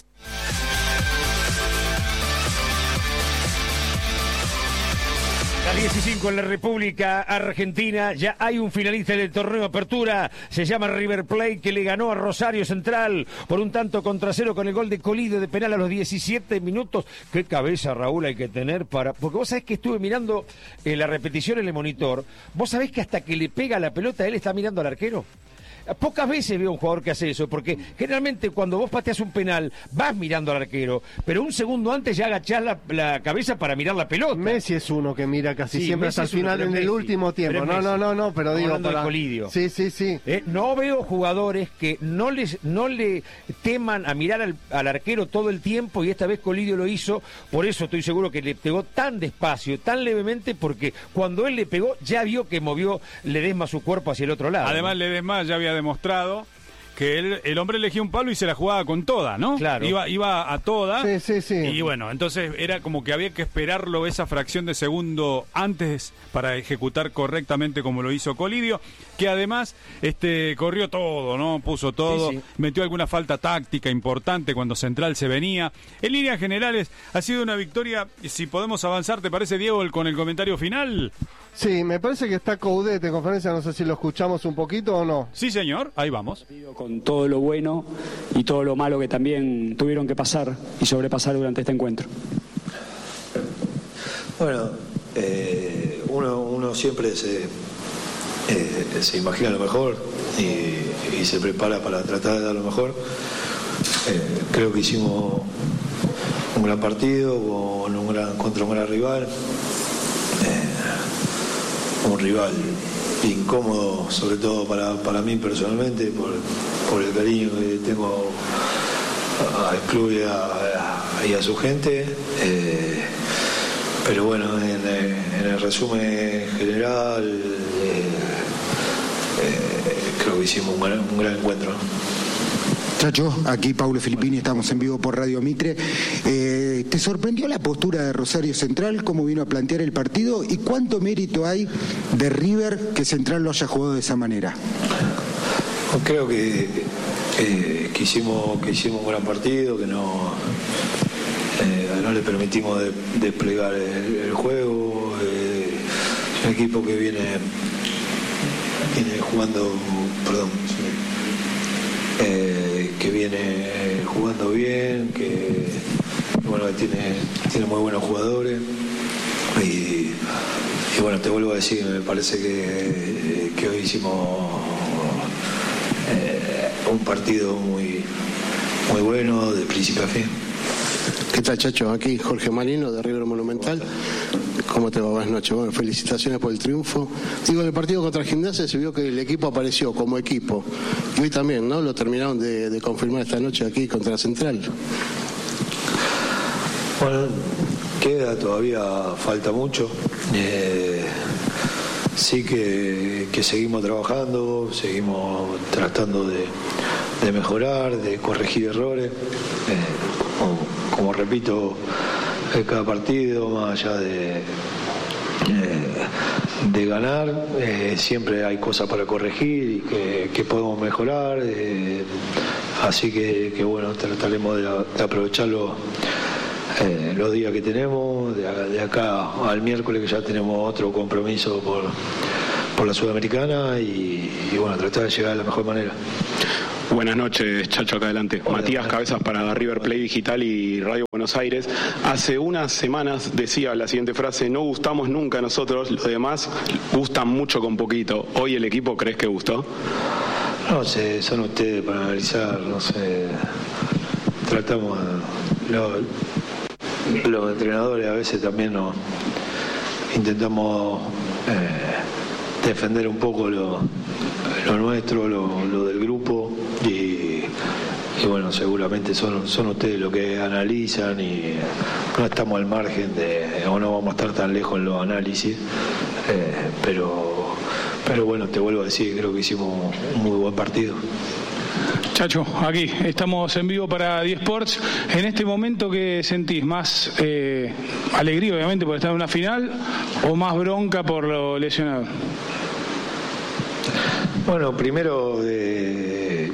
Las diez y cinco en la República Argentina, ya hay un finalista del torneo Apertura, se llama River Plate, que le ganó a Rosario Central por un tanto contra cero con el gol de Colidio de penal a los diecisiete minutos. Qué cabeza, Raúl, hay que tener para... Porque vos sabés que estuve mirando eh, la repetición en el monitor, vos sabés que hasta que le pega la pelota él está mirando al arquero. Pocas veces veo un jugador que hace eso, porque generalmente cuando vos pateas un penal vas mirando al arquero, pero un segundo antes ya agachás la, la cabeza para mirar la pelota. Messi es uno que mira casi sí, siempre Messi hasta el final en Messi, el último tiempo. No, no, no, no, pero digo para... de Colidio. Sí, sí, sí. Eh, no veo jugadores que no les no le teman a mirar al, al arquero todo el tiempo, y esta vez Colidio lo hizo, por eso estoy seguro que le pegó tan despacio, tan levemente, porque cuando él le pegó ya vio que movió Ledesma su cuerpo hacia el otro lado. Además, ¿no? Ledesma ya había demostrado que él, el hombre elegía un palo y se la jugaba con toda, ¿no? Claro. Iba, iba a toda. Sí, sí, sí. Y bueno, entonces era como que había que esperarlo esa fracción de segundo antes para ejecutar correctamente como lo hizo Colidio, que además este corrió todo, ¿no? Puso todo, sí, sí. Metió alguna falta táctica importante cuando Central se venía. En líneas generales, ha sido una victoria. Si podemos avanzar, ¿te parece, Diego, el, con el comentario final? Sí, me parece que está Coudet en conferencia, no sé si lo escuchamos un poquito o no. Sí, señor, ahí vamos. Con todo lo bueno y todo lo malo que también tuvieron que pasar y sobrepasar durante este encuentro. Bueno, eh, uno, uno siempre se, eh, se imagina lo mejor y, y se prepara para tratar de dar lo mejor. Eh, creo que hicimos un gran partido con un gran, contra un gran rival. Un rival incómodo, sobre todo para, para mí personalmente, por, por el cariño que tengo al club y a, y a su gente. Eh, pero bueno, en, en el resumen general, eh, eh, creo que hicimos un gran, un gran encuentro, ¿no? Chacho, aquí Paulo Filippini, estamos en vivo por Radio Mitre. Eh, ¿Te sorprendió la postura de Rosario Central, cómo vino a plantear el partido y cuánto mérito hay de River que Central lo haya jugado de esa manera? Creo que, eh, que, hicimos, que hicimos un gran partido, que no, eh, no le permitimos de, desplegar el, el juego. Eh, es un equipo que viene, viene jugando, perdón, eh, que viene jugando bien, que bueno, que tiene, tiene muy buenos jugadores y, y bueno, te vuelvo a decir, me parece que, que hoy hicimos eh, un partido muy, muy bueno de principio a fin. ¿Qué tal, Chacho? Aquí Jorge Marino de River Monumental. ¿Cómo te va? Buenas noches. Bueno, felicitaciones por el triunfo. Digo, en el partido contra el Gimnasia se vio que el equipo apareció como equipo. Y hoy también, ¿no? Lo terminaron de, de confirmar esta noche aquí contra Central. Bueno, queda, todavía falta mucho. Eh, sí que, que seguimos trabajando, seguimos tratando de, de mejorar, de corregir errores. Eh, como, como repito, en cada partido, más allá de, eh, de ganar, eh, siempre hay cosas para corregir y que, que podemos mejorar. Eh, así que, que bueno, trataremos de, de aprovecharlo. Eh, los días que tenemos, de, de acá al miércoles, que ya tenemos otro compromiso por, por la Sudamericana y, y bueno, tratar de llegar de la mejor manera. Buenas noches, Chacho, acá adelante. Hola, Matías buenas. Cabezas para River Play Digital y Radio Buenos Aires. Hace unas semanas decía la siguiente frase: no gustamos nunca nosotros, los demás gustan mucho con poquito. ¿Hoy el equipo crees que gustó? No sé, son ustedes para analizar, no sé. Tratamos, lo, los entrenadores a veces también nos intentamos eh, defender un poco lo, lo nuestro, lo, lo del grupo y, y bueno, seguramente son, son ustedes los que analizan y no estamos al margen de, o no vamos a estar tan lejos en los análisis, eh, pero, pero bueno, te vuelvo a decir, creo que hicimos un muy buen partido. Chacho, aquí estamos en vivo para diez Sports. En este momento, ¿qué sentís? ¿Más eh, alegría, obviamente, por estar en una final o más bronca por lo lesionado? Bueno, primero eh,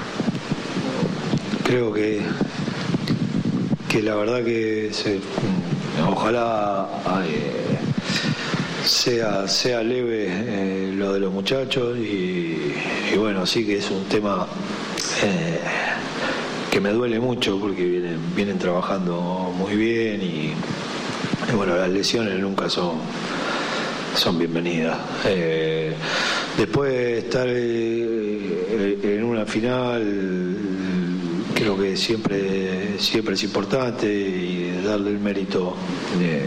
creo que que la verdad que se, ojalá eh, sea sea leve eh, lo de los muchachos y, y bueno, sí que es un tema eh, que me duele mucho porque vienen vienen trabajando muy bien y, y bueno, las lesiones nunca son son bienvenidas. Eh, después de estar eh, en una final, creo que siempre siempre es importante y darle el mérito eh,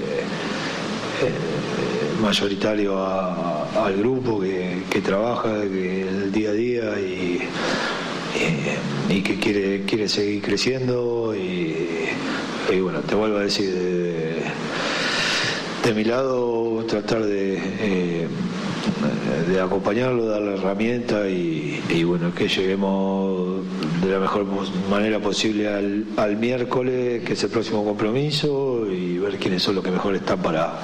eh, mayoritario a, a, al grupo que, que trabaja que el día a día y, y, y que quiere quiere seguir creciendo y, y bueno, te vuelvo a decir, de, de mi lado tratar de eh, de acompañarlo, darle herramientas y, y bueno, que lleguemos de la mejor manera posible al, al miércoles, que es el próximo compromiso, y ver quiénes son los que mejor están para,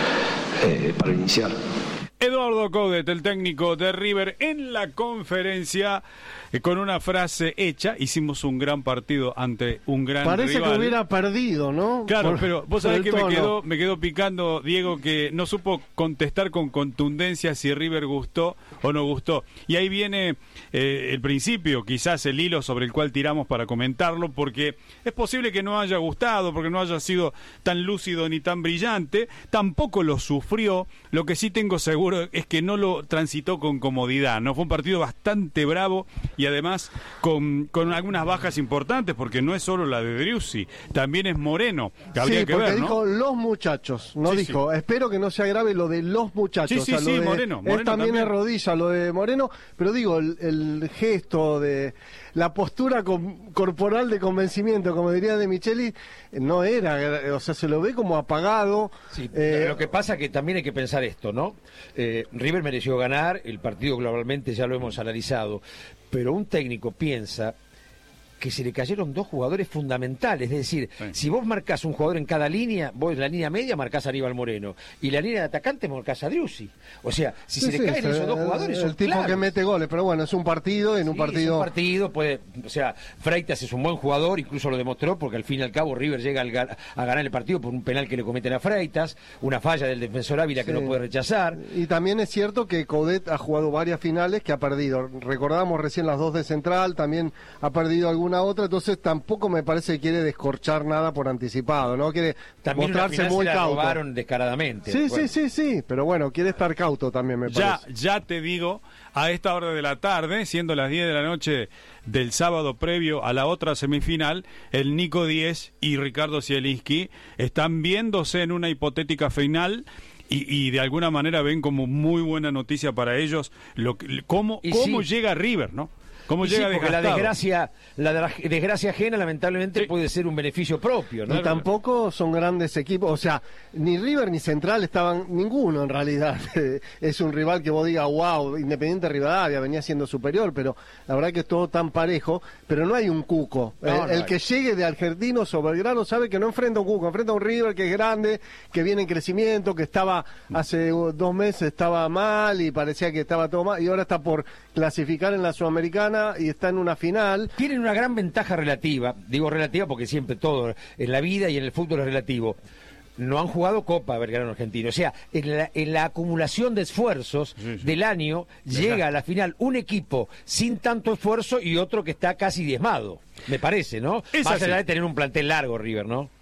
eh, para iniciar. Eduardo Coudet, el técnico de River, en la conferencia eh, con una frase hecha: hicimos un gran partido ante un gran Parece rival. que hubiera perdido, ¿no? Claro, por, pero vos sabés que me tono. quedó, me quedó picando, Diego, que no supo contestar con contundencia si River gustó o no gustó. Y ahí viene eh, el principio, quizás el hilo sobre el cual tiramos para comentarlo, porque es posible que no haya gustado, porque no haya sido tan lúcido ni tan brillante, tampoco lo sufrió. Lo que sí tengo seguro es que no lo transitó con comodidad, ¿no? Fue un partido bastante bravo y además con, con algunas bajas importantes, porque no es solo la de Driussi, también es Moreno, que habría sí, que porque ver, ¿no? dijo los muchachos, no Sí, dijo, sí. espero que no sea grave lo de los muchachos. Sí, sí, o sea, lo sí, de- Moreno, es Moreno también, también. es rodilla lo de Moreno, pero digo, el, el gesto de la postura com- corporal de convencimiento, como diría De Micheli, no era, o sea, se lo ve como apagado. Sí, eh, lo que pasa que también hay que pensar esto, ¿no? Eh, River mereció ganar, el partido globalmente ya lo hemos analizado, pero un técnico piensa que se le cayeron dos jugadores fundamentales, es decir, Sí. si vos marcás un jugador en cada línea, vos en la línea media marcás a Aníbal Moreno, y la línea de atacante marcás a Driussi. O sea, si sí, se sí, le caen el- esos dos jugadores, son el tipo claves. que mete goles, pero bueno, es un partido, en un Sí, partido... es un partido, puede, o sea, Freitas es un buen jugador, incluso lo demostró, porque al fin y al cabo River llega al ga- a ganar el partido por un penal que le cometen a Freitas, una falla del defensor Ávila que Sí. no puede rechazar. Y también es cierto que Coudet ha jugado varias finales que ha perdido. Recordamos recién las dos de Central, también ha perdido alguna otra, entonces tampoco me parece que quiere descorchar nada por anticipado, ¿no? Quiere También una mostrarse final muy se la cauto. robaron descaradamente. Sí, Bueno. sí, sí, sí, pero bueno, quiere estar cauto también, me Ya, parece. ya te digo, a esta hora de la tarde, siendo las diez de la noche del sábado previo a la otra semifinal, el Nico Díez y Ricardo Zielinski están viéndose en una hipotética final. Y, y de alguna manera ven como muy buena noticia para ellos lo que- cómo, Y cómo sí. llega River, ¿no? Cómo Y sí, llega porque la desgastado. desgracia, la de- desgracia ajena lamentablemente puede ser un beneficio propio, ¿no? Y tampoco son grandes equipos, o sea, ni River ni Central estaban, ninguno en realidad. Es un rival que vos digas, wow, Independiente Rivadavia venía siendo superior, pero la verdad que es todo tan parejo, pero no hay un cuco. No, el no el hay. que llegue de Argentinos o Belgrano sabe que no enfrenta a un cuco, enfrenta a un River que es grande, que viene en crecimiento, que estaba hace uh, dos meses estaba mal y parecía que estaba todo mal, y ahora está por clasificar en la Sudamericana y está en una final. Tienen una gran ventaja relativa, digo relativa porque siempre todo en la vida y en el fútbol es relativo. no han jugado Copa Belgrano Argentino. O sea, en la, en la acumulación de esfuerzos sí, sí. del año, llega Ajá. a la final un equipo sin tanto esfuerzo y otro que está casi diezmado, me parece, ¿no? Es Más allá de tener un plantel largo, River, ¿no?